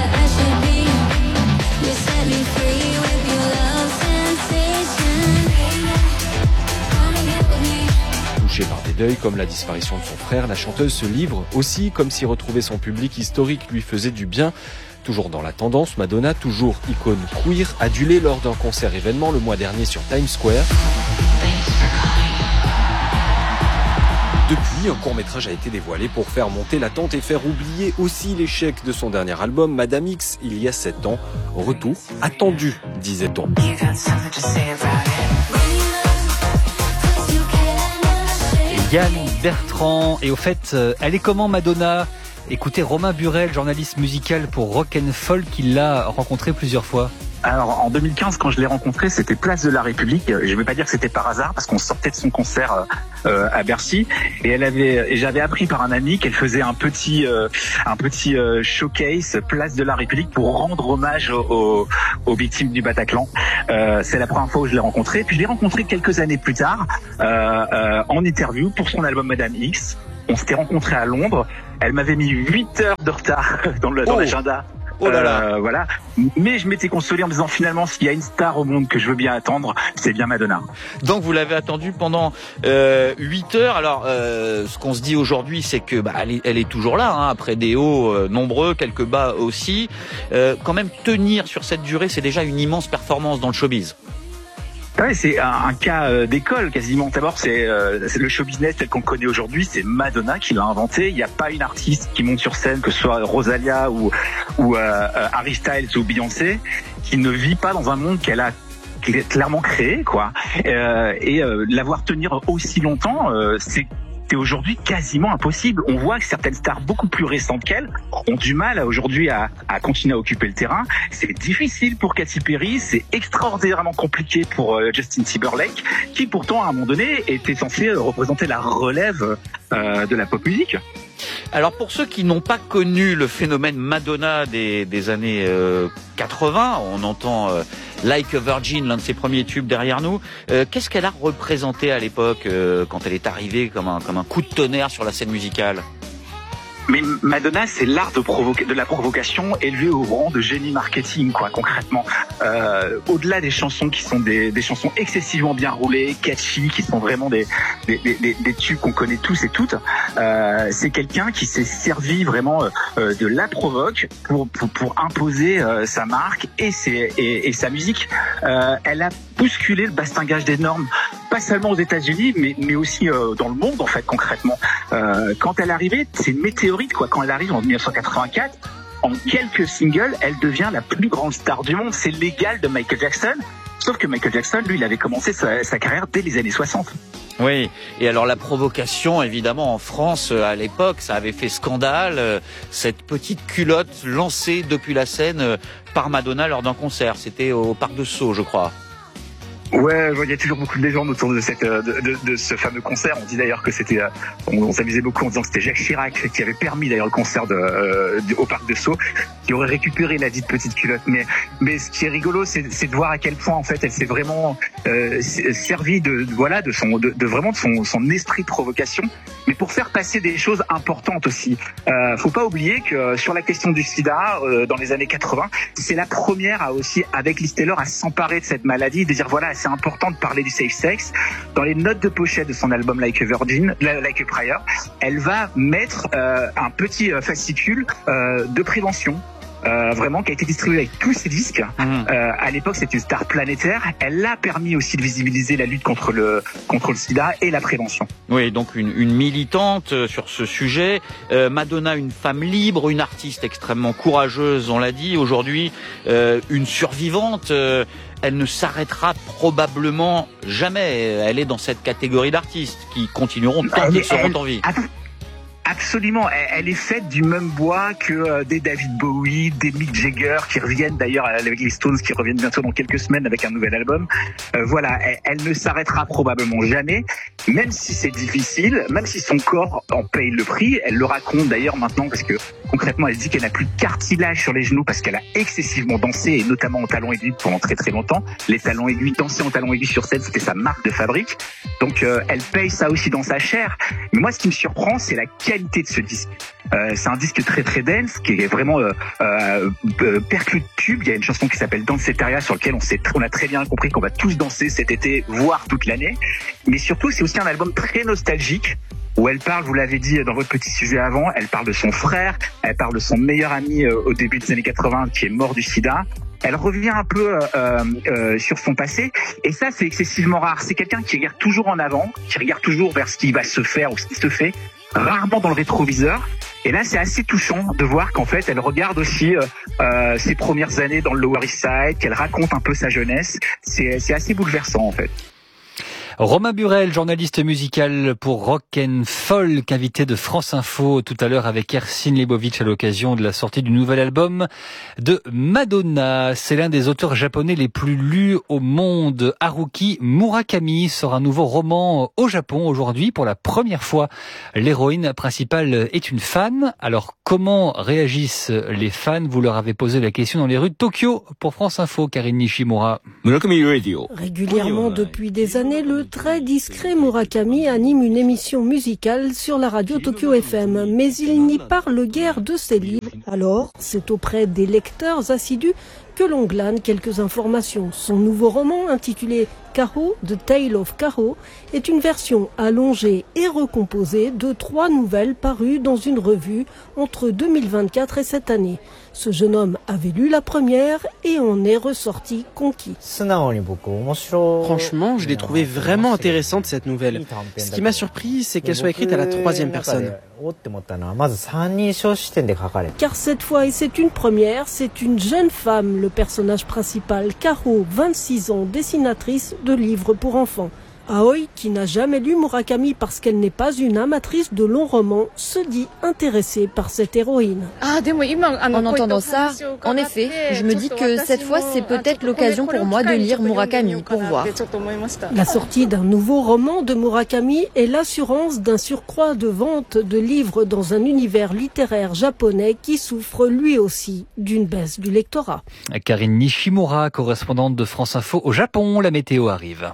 Touchée par des deuils comme la disparition de son frère, la chanteuse se livre aussi comme si retrouver son public historique lui faisait du bien. Toujours dans la tendance, Madonna, toujours icône queer, adulée lors d'un concert événement le mois dernier sur Times Square. Depuis, un court-métrage a été dévoilé pour faire monter l'attente et faire oublier aussi l'échec de son dernier album, Madame X, il y a 7 ans. Retour attendu, disait-on.
Yann Bertrand, et au fait, elle est comment Madonna ? Écoutez Romain Burel, journaliste musical pour Rock & Folk, il l'a rencontré plusieurs fois.
Alors en 2015, quand je l'ai rencontrée, c'était Place de la République. Je ne vais pas dire que c'était par hasard, parce qu'on sortait de son concert à Bercy, et j'avais appris par un ami qu'elle faisait un petit showcase Place de la République pour rendre hommage aux victimes du Bataclan. C'est la première fois où je l'ai rencontrée. Puis je l'ai rencontrée quelques années plus tard en interview pour son album Madame X. On s'était rencontrés à Londres. Elle m'avait mis 8 heures de retard dans l'agenda.
Oh là là.
Voilà. Mais je m'étais consolé en me disant finalement s'il y a une star au monde que je veux bien attendre, c'est bien Madonna.
Donc vous l'avez attendue pendant 8 heures. Alors ce qu'on se dit aujourd'hui, c'est que elle est toujours là, hein, après des hauts nombreux, quelques bas aussi. Quand même tenir sur cette durée, c'est déjà une immense performance dans le showbiz.
Ouais, c'est un cas d'école quasiment. D'abord, c'est le show business tel qu'on connaît aujourd'hui. C'est Madonna qui l'a inventé. Il n'y a pas une artiste qui monte sur scène, que ce soit Rosalia ou Harry Styles ou Beyoncé, qui ne vit pas dans un monde qu'elle a clairement créé, quoi. Et l'avoir tenir aussi longtemps, c'est aujourd'hui quasiment impossible. On voit que certaines stars beaucoup plus récentes qu'elle ont du mal aujourd'hui à continuer à occuper le terrain. C'est difficile pour Katy Perry, c'est extraordinairement compliqué pour Justin Timberlake, qui pourtant à un moment donné était censé représenter la relève de la pop musique.
Alors pour ceux qui n'ont pas connu le phénomène Madonna des années 80, on entend Like a Virgin, l'un de ses premiers tubes derrière nous. Qu'est-ce qu'elle a représenté à l'époque quand elle est arrivée comme un coup de tonnerre sur la scène musicale ?
Mais Madonna, c'est l'art de la provocation élevé au rang de génie marketing, quoi, concrètement. Au-delà des chansons qui sont des chansons excessivement bien roulées, catchy, qui sont vraiment des tubes qu'on connaît tous et toutes, c'est quelqu'un qui s'est servi vraiment de la provoque pour imposer sa marque et sa musique. Elle a bousculé le bastingage des normes, pas seulement aux États-Unis, mais aussi dans le monde, en fait, concrètement. Quand elle est arrivée, c'est une météorite, quoi. Quand elle arrive en 1984, en quelques singles, elle devient la plus grande star du monde. C'est l'égal de Michael Jackson. Sauf que Michael Jackson, lui, il avait commencé sa carrière dès les années 60.
Oui, et alors la provocation, évidemment, en France, à l'époque, ça avait fait scandale, cette petite culotte lancée depuis la scène par Madonna lors d'un concert. C'était au Parc de Sceaux, je crois.
Ouais, il y a toujours beaucoup de légendes autour de ce fameux concert. On dit d'ailleurs que c'était, on s'amusait beaucoup en disant que c'était Jacques Chirac qui avait permis d'ailleurs le concert au Parc de Sceaux, qui aurait récupéré la dite petite culotte. Mais ce qui est rigolo, c'est de voir à quel point en fait elle s'est vraiment servie de son esprit de provocation, mais pour faire passer des choses importantes aussi. Faut pas oublier que sur la question du SIDA, dans les années 80, c'est la première avec Liz Taylor à s'emparer de cette maladie, de dire voilà, c'est important de parler du safe sex. Dans les notes de pochette de son album Like a Virgin, Like a Prayer, elle va mettre un petit fascicule de prévention. Vraiment qui a été distribué avec tous ses disques. À l'époque, c'était une star planétaire. Elle a permis aussi de visibiliser la lutte contre le sida et la prévention.
Oui, donc une militante sur ce sujet. Madonna, une femme libre, une artiste extrêmement courageuse, on l'a dit. Aujourd'hui, une survivante. Elle ne s'arrêtera probablement jamais. Elle est dans cette catégorie d'artistes qui continueront tant qu'ils seront en vie.
Absolument, elle est faite du même bois que des David Bowie, des Mick Jagger qui reviennent d'ailleurs avec les Stones qui reviennent bientôt dans quelques semaines avec un nouvel album. Voilà, elle ne s'arrêtera probablement jamais, même si c'est difficile, même si son corps en paye le prix. Elle le raconte d'ailleurs maintenant parce que concrètement elle dit qu'elle n'a plus de cartilage sur les genoux parce qu'elle a excessivement dansé et notamment en talons aiguilles pendant très très longtemps. Les talons aiguilles, danser en talons aiguilles sur scène, c'était sa marque de fabrique. Donc elle paye ça aussi dans sa chair. Mais moi ce qui me surprend c'est la qualité de ce disque. C'est un disque très très dense qui est vraiment perclus de tubes. Il y a une chanson qui s'appelle Danceteria sur lequel on a très bien compris qu'on va tous danser cet été, voire toute l'année. Mais surtout c'est aussi un album très nostalgique où elle parle, vous l'avez dit dans votre petit sujet avant, elle parle de son frère, elle parle de son meilleur ami au début des années 80 qui est mort du sida. Elle revient un peu sur son passé et ça c'est excessivement rare. C'est quelqu'un qui regarde toujours en avant, qui regarde toujours vers ce qui va se faire ou ce qui se fait, rarement dans le rétroviseur. Et là c'est assez touchant de voir qu'en fait elle regarde aussi ses premières années dans le Lower East Side, qu'elle raconte un peu sa jeunesse. C'est assez bouleversant en fait.
Romain Burel, journaliste musical pour Rock and Folk, invité de France Info tout à l'heure avec Ersin Lebovitch à l'occasion de la sortie du nouvel album de Madonna. C'est l'un des auteurs japonais les plus lus au monde. Haruki Murakami sort un nouveau roman au Japon aujourd'hui. Pour la première fois, l'héroïne principale est une fan. Alors comment réagissent les fans? Vous leur avez posé la question dans les rues de Tokyo pour France Info, Karine Nishimura.
Murakami Radio. Régulièrement depuis des années, le très discret Murakami anime une émission musicale sur la radio Tokyo FM, mais il n'y parle guère de ses livres. Alors, c'est auprès des lecteurs assidus que l'on glane quelques informations. Son nouveau roman, intitulé Kaho, The Tale of Kaho, est une version allongée et recomposée de 3 nouvelles parues dans une revue entre 2024 et cette année. Ce jeune homme avait lu la première et en est ressorti conquis.
Franchement, je l'ai trouvée vraiment intéressante cette nouvelle. Ce qui m'a surpris, c'est qu'elle soit écrite à la 3e personne.
Car cette fois, et c'est une première, c'est une jeune femme, le personnage principal, Karo, 26 ans, dessinatrice de livres pour enfants. Aoi, qui n'a jamais lu Murakami parce qu'elle n'est pas une amatrice de longs romans, se dit intéressée par cette héroïne.
En entendant ça, en effet, je me dis que cette fois, c'est peut-être l'occasion pour moi de lire Murakami, pour voir.
La sortie d'un nouveau roman de Murakami est l'assurance d'un surcroît de vente de livres dans un univers littéraire japonais qui souffre lui aussi d'une baisse du lectorat.
Karine Nishimura, correspondante de France Info au Japon, la météo arrive.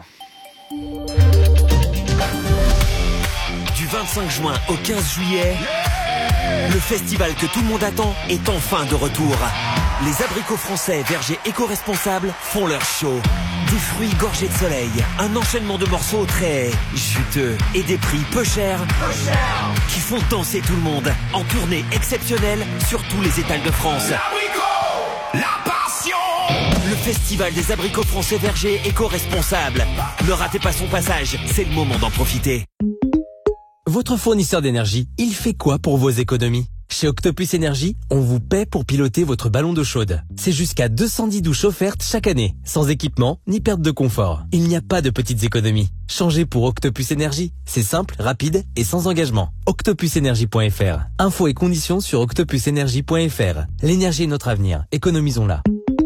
Du 25 juin au 15 juillet, le festival que tout le monde attend est enfin de retour. Les abricots français vergers éco-responsables font leur show. Des fruits gorgés de soleil, un enchaînement de morceaux très juteux et des prix peu chers qui font danser tout le monde en tournée exceptionnelle sur tous les étals de France. La passion! Le festival des abricots français vergers éco-responsables. Ne ratez pas son passage, c'est le moment d'en profiter.
Votre fournisseur d'énergie, il fait quoi pour vos économies? Chez Octopus Énergie, on vous paie pour piloter votre ballon d'eau chaude. C'est jusqu'à 210 douches offertes chaque année, sans équipement ni perte de confort. Il n'y a pas de petites économies. Changez pour Octopus Énergie. C'est simple, rapide et sans engagement. octopusenergie.fr. Infos et conditions sur octopusenergie.fr. L'énergie est notre avenir. Économisons-la.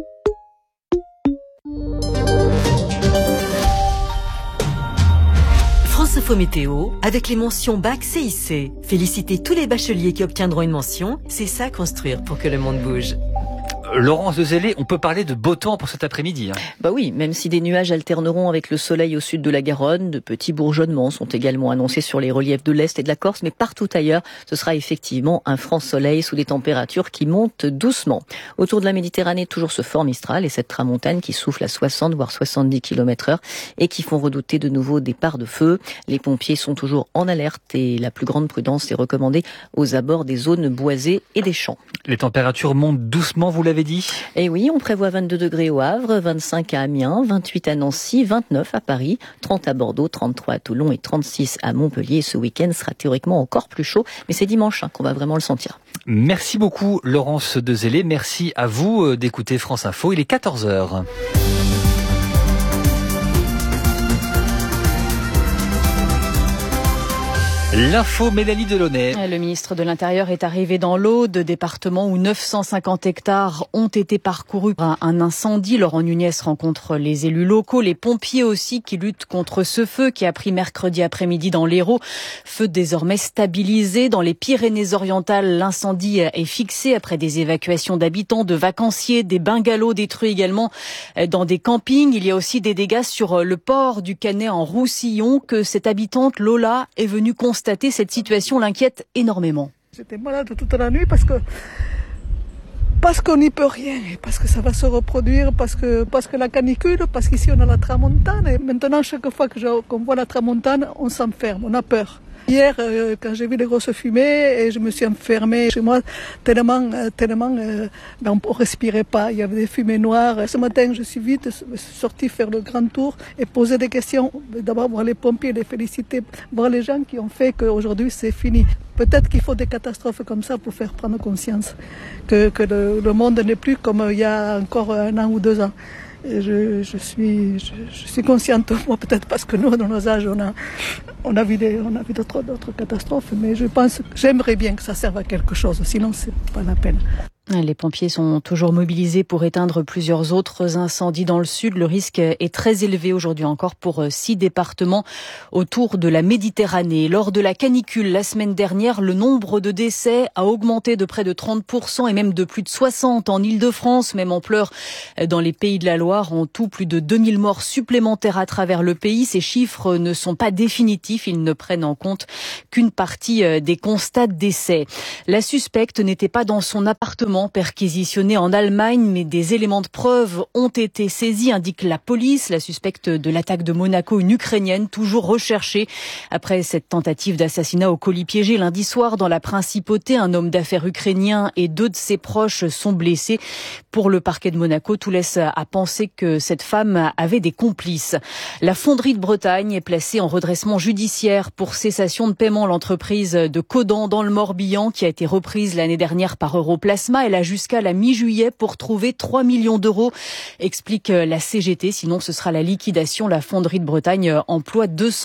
France Info Météo, avec les mentions Bac CIC. Félicitez tous les bacheliers qui obtiendront une mention. C'est ça construire pour que le monde bouge.
Laurence de Zélé, on peut parler de beau temps pour cet après-midi.
Bah oui, même si des nuages alterneront avec le soleil au sud de la Garonne, de petits bourgeonnements sont également annoncés sur les reliefs de l'Est et de la Corse, mais partout ailleurs, ce sera effectivement un franc soleil sous des températures qui montent doucement. Autour de la Méditerranée, toujours ce fort Mistral et cette tramontane qui souffle à 60 voire 70 km/h et qui font redouter de nouveaux départs de feu. Les pompiers sont toujours en alerte et la plus grande prudence est recommandée aux abords des zones boisées et des champs.
Les températures montent doucement, vous l'avez dit ?
Et oui, on prévoit 22 degrés au Havre, 25 à Amiens, 28 à Nancy, 29 à Paris, 30 à Bordeaux, 33 à Toulon et 36 à Montpellier. Ce week-end sera théoriquement encore plus chaud, mais c'est dimanche qu'on va vraiment le sentir.
Merci beaucoup Laurence de Zélé, merci à vous d'écouter France Info, il est 14h. L'info, Mélanie Delaunay.
Le ministre de l'Intérieur est arrivé dans l'Aude, département où 950 hectares ont été parcourus par un incendie. Laurent Nunez rencontre les élus locaux, les pompiers aussi qui luttent contre ce feu qui a pris mercredi après-midi dans l'Hérault. Feu désormais stabilisé. Dans les Pyrénées-Orientales, l'incendie est fixé après des évacuations d'habitants, de vacanciers, des bungalows détruits également dans des campings. Il y a aussi des dégâts sur le port du Canet en Roussillon que cette habitante Lola est venue constater. Cette situation l'inquiète énormément.
J'étais malade toute la nuit parce qu'on n'y peut rien, parce que ça va se reproduire, parce que la canicule, parce qu'ici on a la tramontane et maintenant chaque fois qu'on voit la tramontane, on s'enferme, on a peur. Hier, quand j'ai vu les grosses fumées, et je me suis enfermée chez moi tellement, on respirait pas. Il y avait des fumées noires. Ce matin, je suis vite sortie faire le grand tour et poser des questions. D'abord, voir les pompiers, les féliciter, voir les gens qui ont fait qu'aujourd'hui c'est fini. Peut-être qu'il faut des catastrophes comme ça pour faire prendre conscience que le monde n'est plus comme il y a encore 1 an ou 2 ans. Je suis consciente, moi peut-être parce que nous, dans nos âges, on a vu d'autres catastrophes, mais j'aimerais bien que ça serve à quelque chose, sinon c'est pas la peine.
Les pompiers sont toujours mobilisés pour éteindre plusieurs autres incendies dans le sud. Le risque est très élevé aujourd'hui encore pour 6 départements autour de la Méditerranée. Lors de la canicule la semaine dernière, le nombre de décès a augmenté de près de 30% et même de plus de 60% en Île-de-France. Même ampleur dans les Pays de la Loire. En tout, plus de 2000 morts supplémentaires à travers le pays. Ces chiffres ne sont pas définitifs. Ils ne prennent en compte qu'une partie des constats de décès. La suspecte n'était pas dans son appartement perquisitionné en Allemagne, mais des éléments de preuve ont été saisis, indique la police. La suspecte de l'attaque de Monaco, une Ukrainienne, toujours recherchée après cette tentative d'assassinat au colis piégé lundi soir dans la Principauté. Un homme d'affaires ukrainien et 2 de ses proches sont blessés. Pour le parquet de Monaco, tout laisse à penser que cette femme avait des complices. La Fonderie de Bretagne est placée en redressement judiciaire pour cessation de paiement. L'entreprise de Caudan dans le Morbihan, qui a été reprise l'année dernière par Europlasma, elle a jusqu'à la mi-juillet pour trouver 3 millions d'euros, explique la CGT. Sinon, ce sera la liquidation. La Fonderie de Bretagne emploie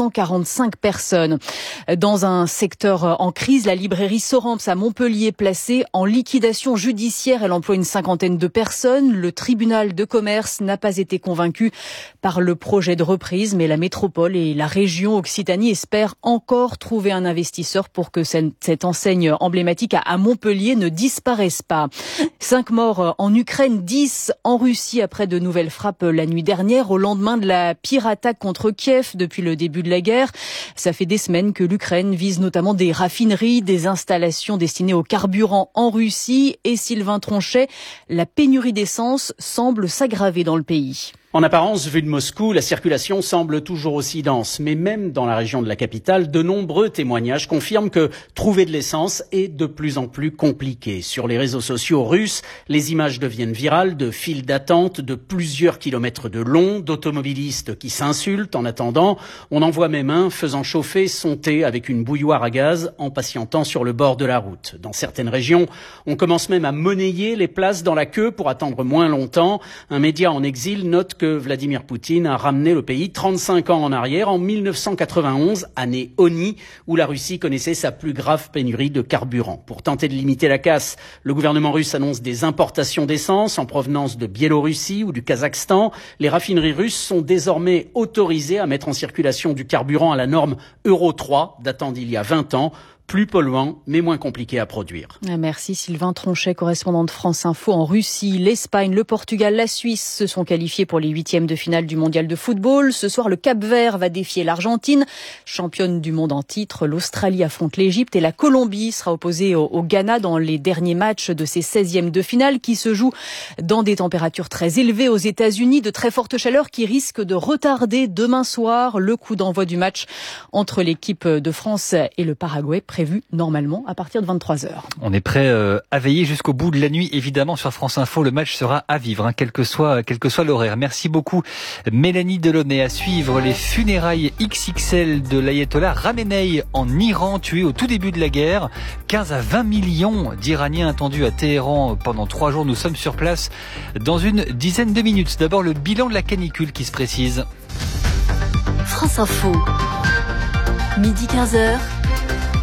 245 personnes. Dans un secteur en crise, la librairie Soramps à Montpellier, placée en liquidation judiciaire. Elle emploie une 50aine de personnes. Le tribunal de commerce n'a pas été convaincu par le projet de reprise, mais la métropole et la région Occitanie espèrent encore trouver un investisseur pour que cette enseigne emblématique à Montpellier ne disparaisse pas. 5 morts en Ukraine, 10 en Russie après de nouvelles frappes la nuit dernière au lendemain de la pire attaque contre Kiev depuis le début de la guerre. Ça fait des semaines que l'Ukraine vise notamment des raffineries, des installations destinées au carburant en Russie. Et Sylvain Tronchet, la pénurie d'essence semble s'aggraver dans le pays.
En apparence, vu de Moscou, la circulation semble toujours aussi dense. Mais même dans la région de la capitale, de nombreux témoignages confirment que trouver de l'essence est de plus en plus compliqué. Sur les réseaux sociaux russes, les images deviennent virales de files d'attente de plusieurs kilomètres de long, d'automobilistes qui s'insultent en attendant. On en voit même un faisant chauffer son thé avec une bouilloire à gaz en patientant sur le bord de la route. Dans certaines régions, on commence même à monnayer les places dans la queue pour attendre moins longtemps. Un média en exil note que Vladimir Poutine a ramené le pays 35 ans en arrière, en 1991, année Oni, où la Russie connaissait sa plus grave pénurie de carburant. Pour tenter de limiter la casse, le gouvernement russe annonce des importations d'essence en provenance de Biélorussie ou du Kazakhstan. Les raffineries russes sont désormais autorisées à mettre en circulation du carburant à la norme Euro 3, datant d'il y a 20 ans. Plus polluant, mais moins compliqué à produire.
Merci Sylvain Tronchet, correspondant de France Info en Russie. L'Espagne, le Portugal, la Suisse se sont qualifiés pour les 8e de finale du mondial de football. Ce soir, le Cap-Vert va défier l'Argentine, championne du monde en titre. L'Australie affronte l'Égypte et la Colombie sera opposée au Ghana dans les derniers matchs de ces 16e de finale qui se jouent dans des températures très élevées aux États-Unis, de très fortes chaleurs qui risquent de retarder demain soir le coup d'envoi du match entre l'équipe de France et le Paraguay, prévu normalement à partir de 23h.
On est prêt à veiller jusqu'au bout de la nuit, évidemment, sur France Info. Le match sera à vivre, quel que soit l'horaire. Merci beaucoup, Mélanie Delaunay. À suivre les funérailles XXL de l'ayatollah Khamenei en Iran, tué au tout début de la guerre. 15 à 20 millions d'Iraniens attendus à Téhéran pendant 3 jours. Nous sommes sur place dans une dizaine de minutes. D'abord, le bilan de la canicule qui se précise.
France Info, midi 15h.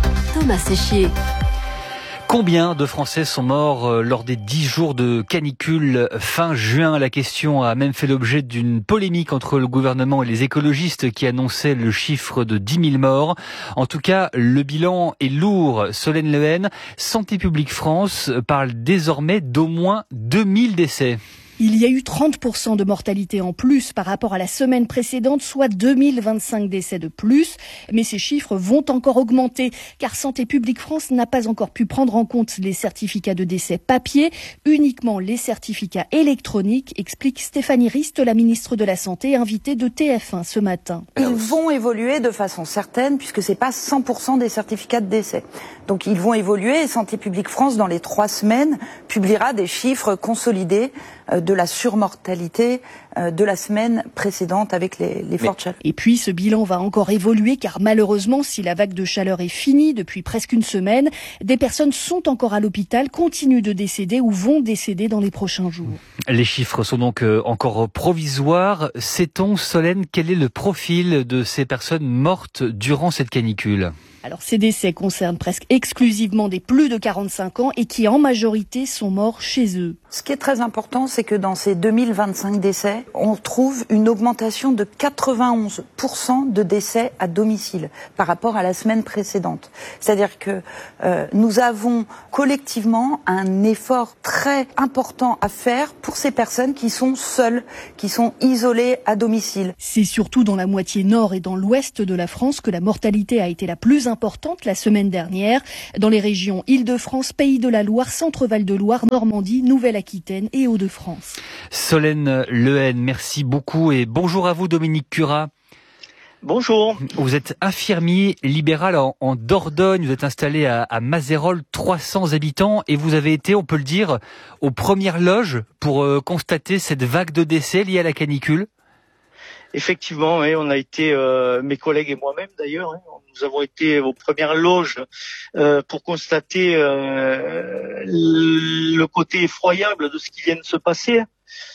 Thomas Séchier.
Combien de Français sont morts lors des 10 jours de canicule fin juin? La question a même fait l'objet d'une polémique entre le gouvernement et les écologistes qui annonçaient le chiffre de 10 000 morts. En tout cas, le bilan est lourd. Solène Lehen, Santé publique France parle désormais d'au moins 2000 décès.
Il y a eu 30% de mortalité en plus par rapport à la semaine précédente, soit 2025 décès de plus. Mais ces chiffres vont encore augmenter, car Santé publique France n'a pas encore pu prendre en compte les certificats de décès papier, uniquement les certificats électroniques, explique Stéphanie Rist, la ministre de la Santé, invitée de TF1 ce matin.
Ils vont évoluer de façon certaine, puisque c'est pas 100% des certificats de décès. Donc ils vont évoluer, et Santé publique France, dans les 3 semaines, publiera des chiffres consolidés de la surmortalité de la semaine précédente avec les fortes chaleurs.
Et puis ce bilan va encore évoluer, car malheureusement, si la vague de chaleur est finie depuis presque une semaine, des personnes sont encore à l'hôpital, continuent de décéder ou vont décéder dans les prochains jours.
Les chiffres sont donc encore provisoires. Sait-on, Solène, quel est le profil de ces personnes mortes durant cette canicule ?
Alors ces décès concernent presque exclusivement des plus de 45 ans et qui en majorité sont morts chez eux.
Ce qui est très important, c'est que dans ces 2025 décès, on trouve une augmentation de 91% de décès à domicile par rapport à la semaine précédente. C'est-à-dire que nous avons collectivement un effort très important à faire pour ces personnes qui sont seules, qui sont isolées à domicile.
C'est surtout dans la moitié nord et dans l'ouest de la France que la mortalité a été la plus importante la semaine dernière, dans les régions Île-de-France, Pays de la Loire, Centre-Val de Loire, Normandie, Nouvelle-Aquitaine et Hauts-de-France.
Solène Lehen, merci beaucoup et bonjour à vous Dominique Curat.
Bonjour.
Vous êtes infirmier libéral en Dordogne, vous êtes installé à Mazérolles, 300 habitants et vous avez été, on peut le dire, aux premières loges pour constater cette vague de décès liée à la canicule.
Effectivement, oui, on a été, mes collègues et moi-même d'ailleurs, nous avons été aux premières loges pour constater le côté effroyable de ce qui vient de se passer.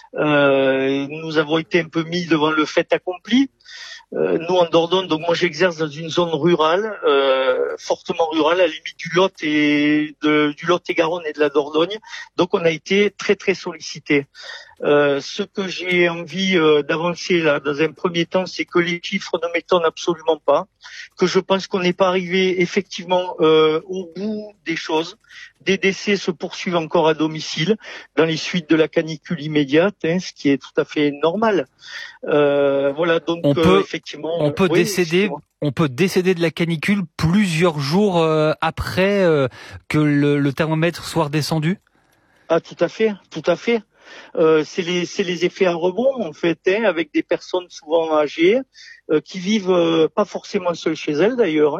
Nous avons été un peu mis devant le fait accompli. Nous en Dordogne, donc moi j'exerce dans une zone rurale, fortement rurale, à la limite du Lot et Garonne et de la Dordogne. Donc on a été très très sollicités. Ce que j'ai envie d'avancer là dans un premier temps, c'est que les chiffres ne m'étonnent absolument pas, que je pense qu'on n'est pas arrivé effectivement au bout des choses. Des décès se poursuivent encore à domicile dans les suites de la canicule immédiate, ce qui est tout à fait normal. Voilà, donc
on peut
oui,
décéder de la canicule plusieurs jours après que le thermomètre soit redescendu.
Ah, tout à fait, tout à fait. C'est les effets à rebond en fait, avec des personnes souvent âgées qui vivent pas forcément seules chez elles d'ailleurs,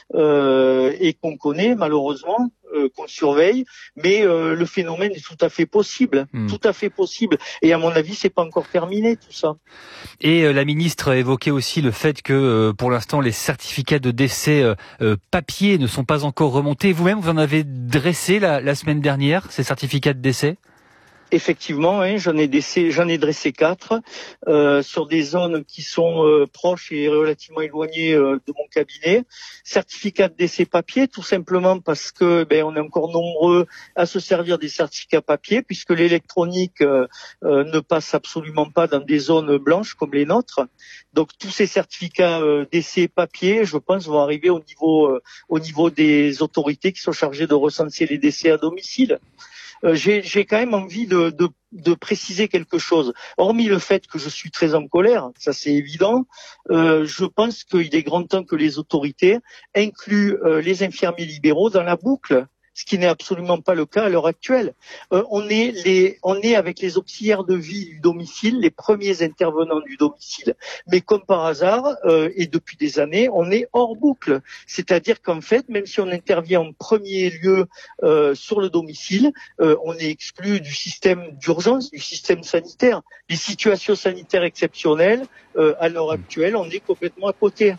et qu'on connaît malheureusement, qu'on surveille, mais le phénomène est tout à fait possible, tout à fait possible. Et à mon avis, c'est pas encore terminé tout ça.
Et la ministre a évoqué aussi le fait que pour l'instant les certificats de décès papier ne sont pas encore remontés. Vous-même, vous en avez dressé la semaine dernière ces certificats de décès?
Effectivement, j'en ai dressé 4 sur des zones qui sont proches et relativement éloignées de mon cabinet. Certificat de décès papier, tout simplement parce que on est encore nombreux à se servir des certificats papier, puisque l'électronique ne passe absolument pas dans des zones blanches comme les nôtres. Donc tous ces certificats décès papier, je pense, vont arriver au niveau des autorités qui sont chargées de recenser les décès à domicile. J'ai quand même envie de préciser quelque chose. Hormis le fait que je suis très en colère, ça c'est évident, je pense qu'il est grand temps que les autorités incluent les infirmiers libéraux dans la boucle, ce qui n'est absolument pas le cas à l'heure actuelle. On est avec les auxiliaires de vie du domicile, les premiers intervenants du domicile, mais comme par hasard, et depuis des années, on est hors boucle. C'est-à-dire qu'en fait, même si on intervient en premier lieu sur le domicile, on est exclu du système d'urgence, du système sanitaire. Les situations sanitaires exceptionnelles, à l'heure actuelle, on est complètement à côté.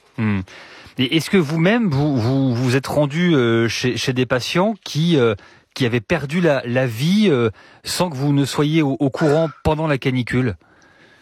Et est-ce que vous-même, vous êtes rendu chez des patients qui avaient perdu la vie sans que vous ne soyez au courant pendant la canicule ?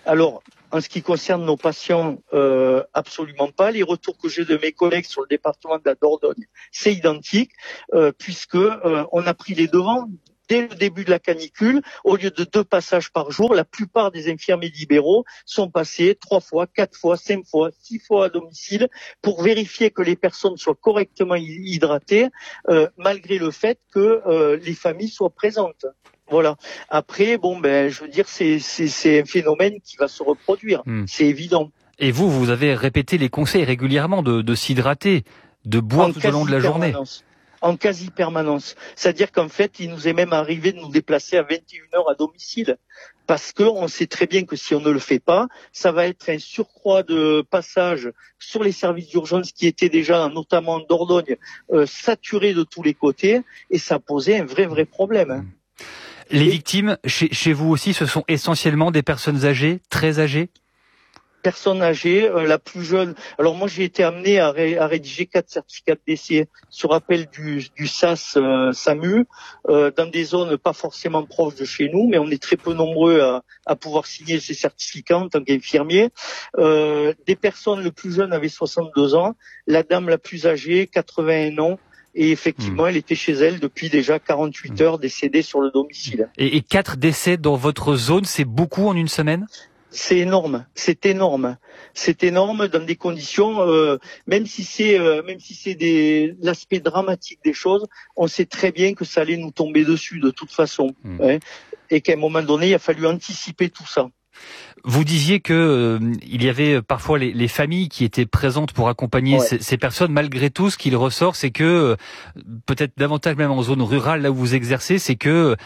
Alors, en ce qui concerne nos patients, absolument pas. Les retours que j'ai de mes collègues sur le département de la Dordogne, c'est identique, puisque on a pris les devants. Dès le début de la canicule, au lieu de 2 passages par jour, la plupart des infirmiers libéraux sont passés 3 fois, 4 fois, 5 fois, 6 fois à domicile pour vérifier que les personnes soient correctement hydratées, malgré le fait que les familles soient présentes. Voilà. Après, je veux dire, c'est un phénomène qui va se reproduire. C'est évident.
Et vous avez répété les conseils régulièrement de s'hydrater, de boire tout au long de la journée.
En quasi-permanence. C'est-à-dire qu'en fait, il nous est même arrivé de nous déplacer à 21h à domicile. Parce que on sait très bien que si on ne le fait pas, ça va être un surcroît de passage sur les services d'urgence qui étaient déjà, notamment en Dordogne, saturés de tous les côtés. Et ça posait un vrai problème.
Les victimes, chez vous aussi, ce sont essentiellement des personnes âgées, très âgées?
Personne âgée, la plus jeune. Alors moi, j'ai été amené à rédiger 4 certificats de décès sur appel du SAS SAMU, dans des zones pas forcément proches de chez nous, mais on est très peu nombreux à pouvoir signer ces certificats en tant qu'infirmier. Des personnes, le plus jeune avait 62 ans, la dame la plus âgée, 81 ans. Et effectivement, elle était chez elle depuis déjà 48 heures, décédée sur le domicile.
Et 4 décès dans votre zone, c'est beaucoup en une semaine?
C'est énorme, c'est énorme dans des conditions, même si c'est l'aspect dramatique des choses, on sait très bien que ça allait nous tomber dessus de toute façon, et qu'à un moment donné, il a fallu anticiper tout ça.
Vous disiez que il y avait parfois les familles qui étaient présentes pour accompagner ces personnes. Malgré tout, ce qu'il ressort, c'est que peut-être davantage même en zone rurale, là où vous exercez, c'est que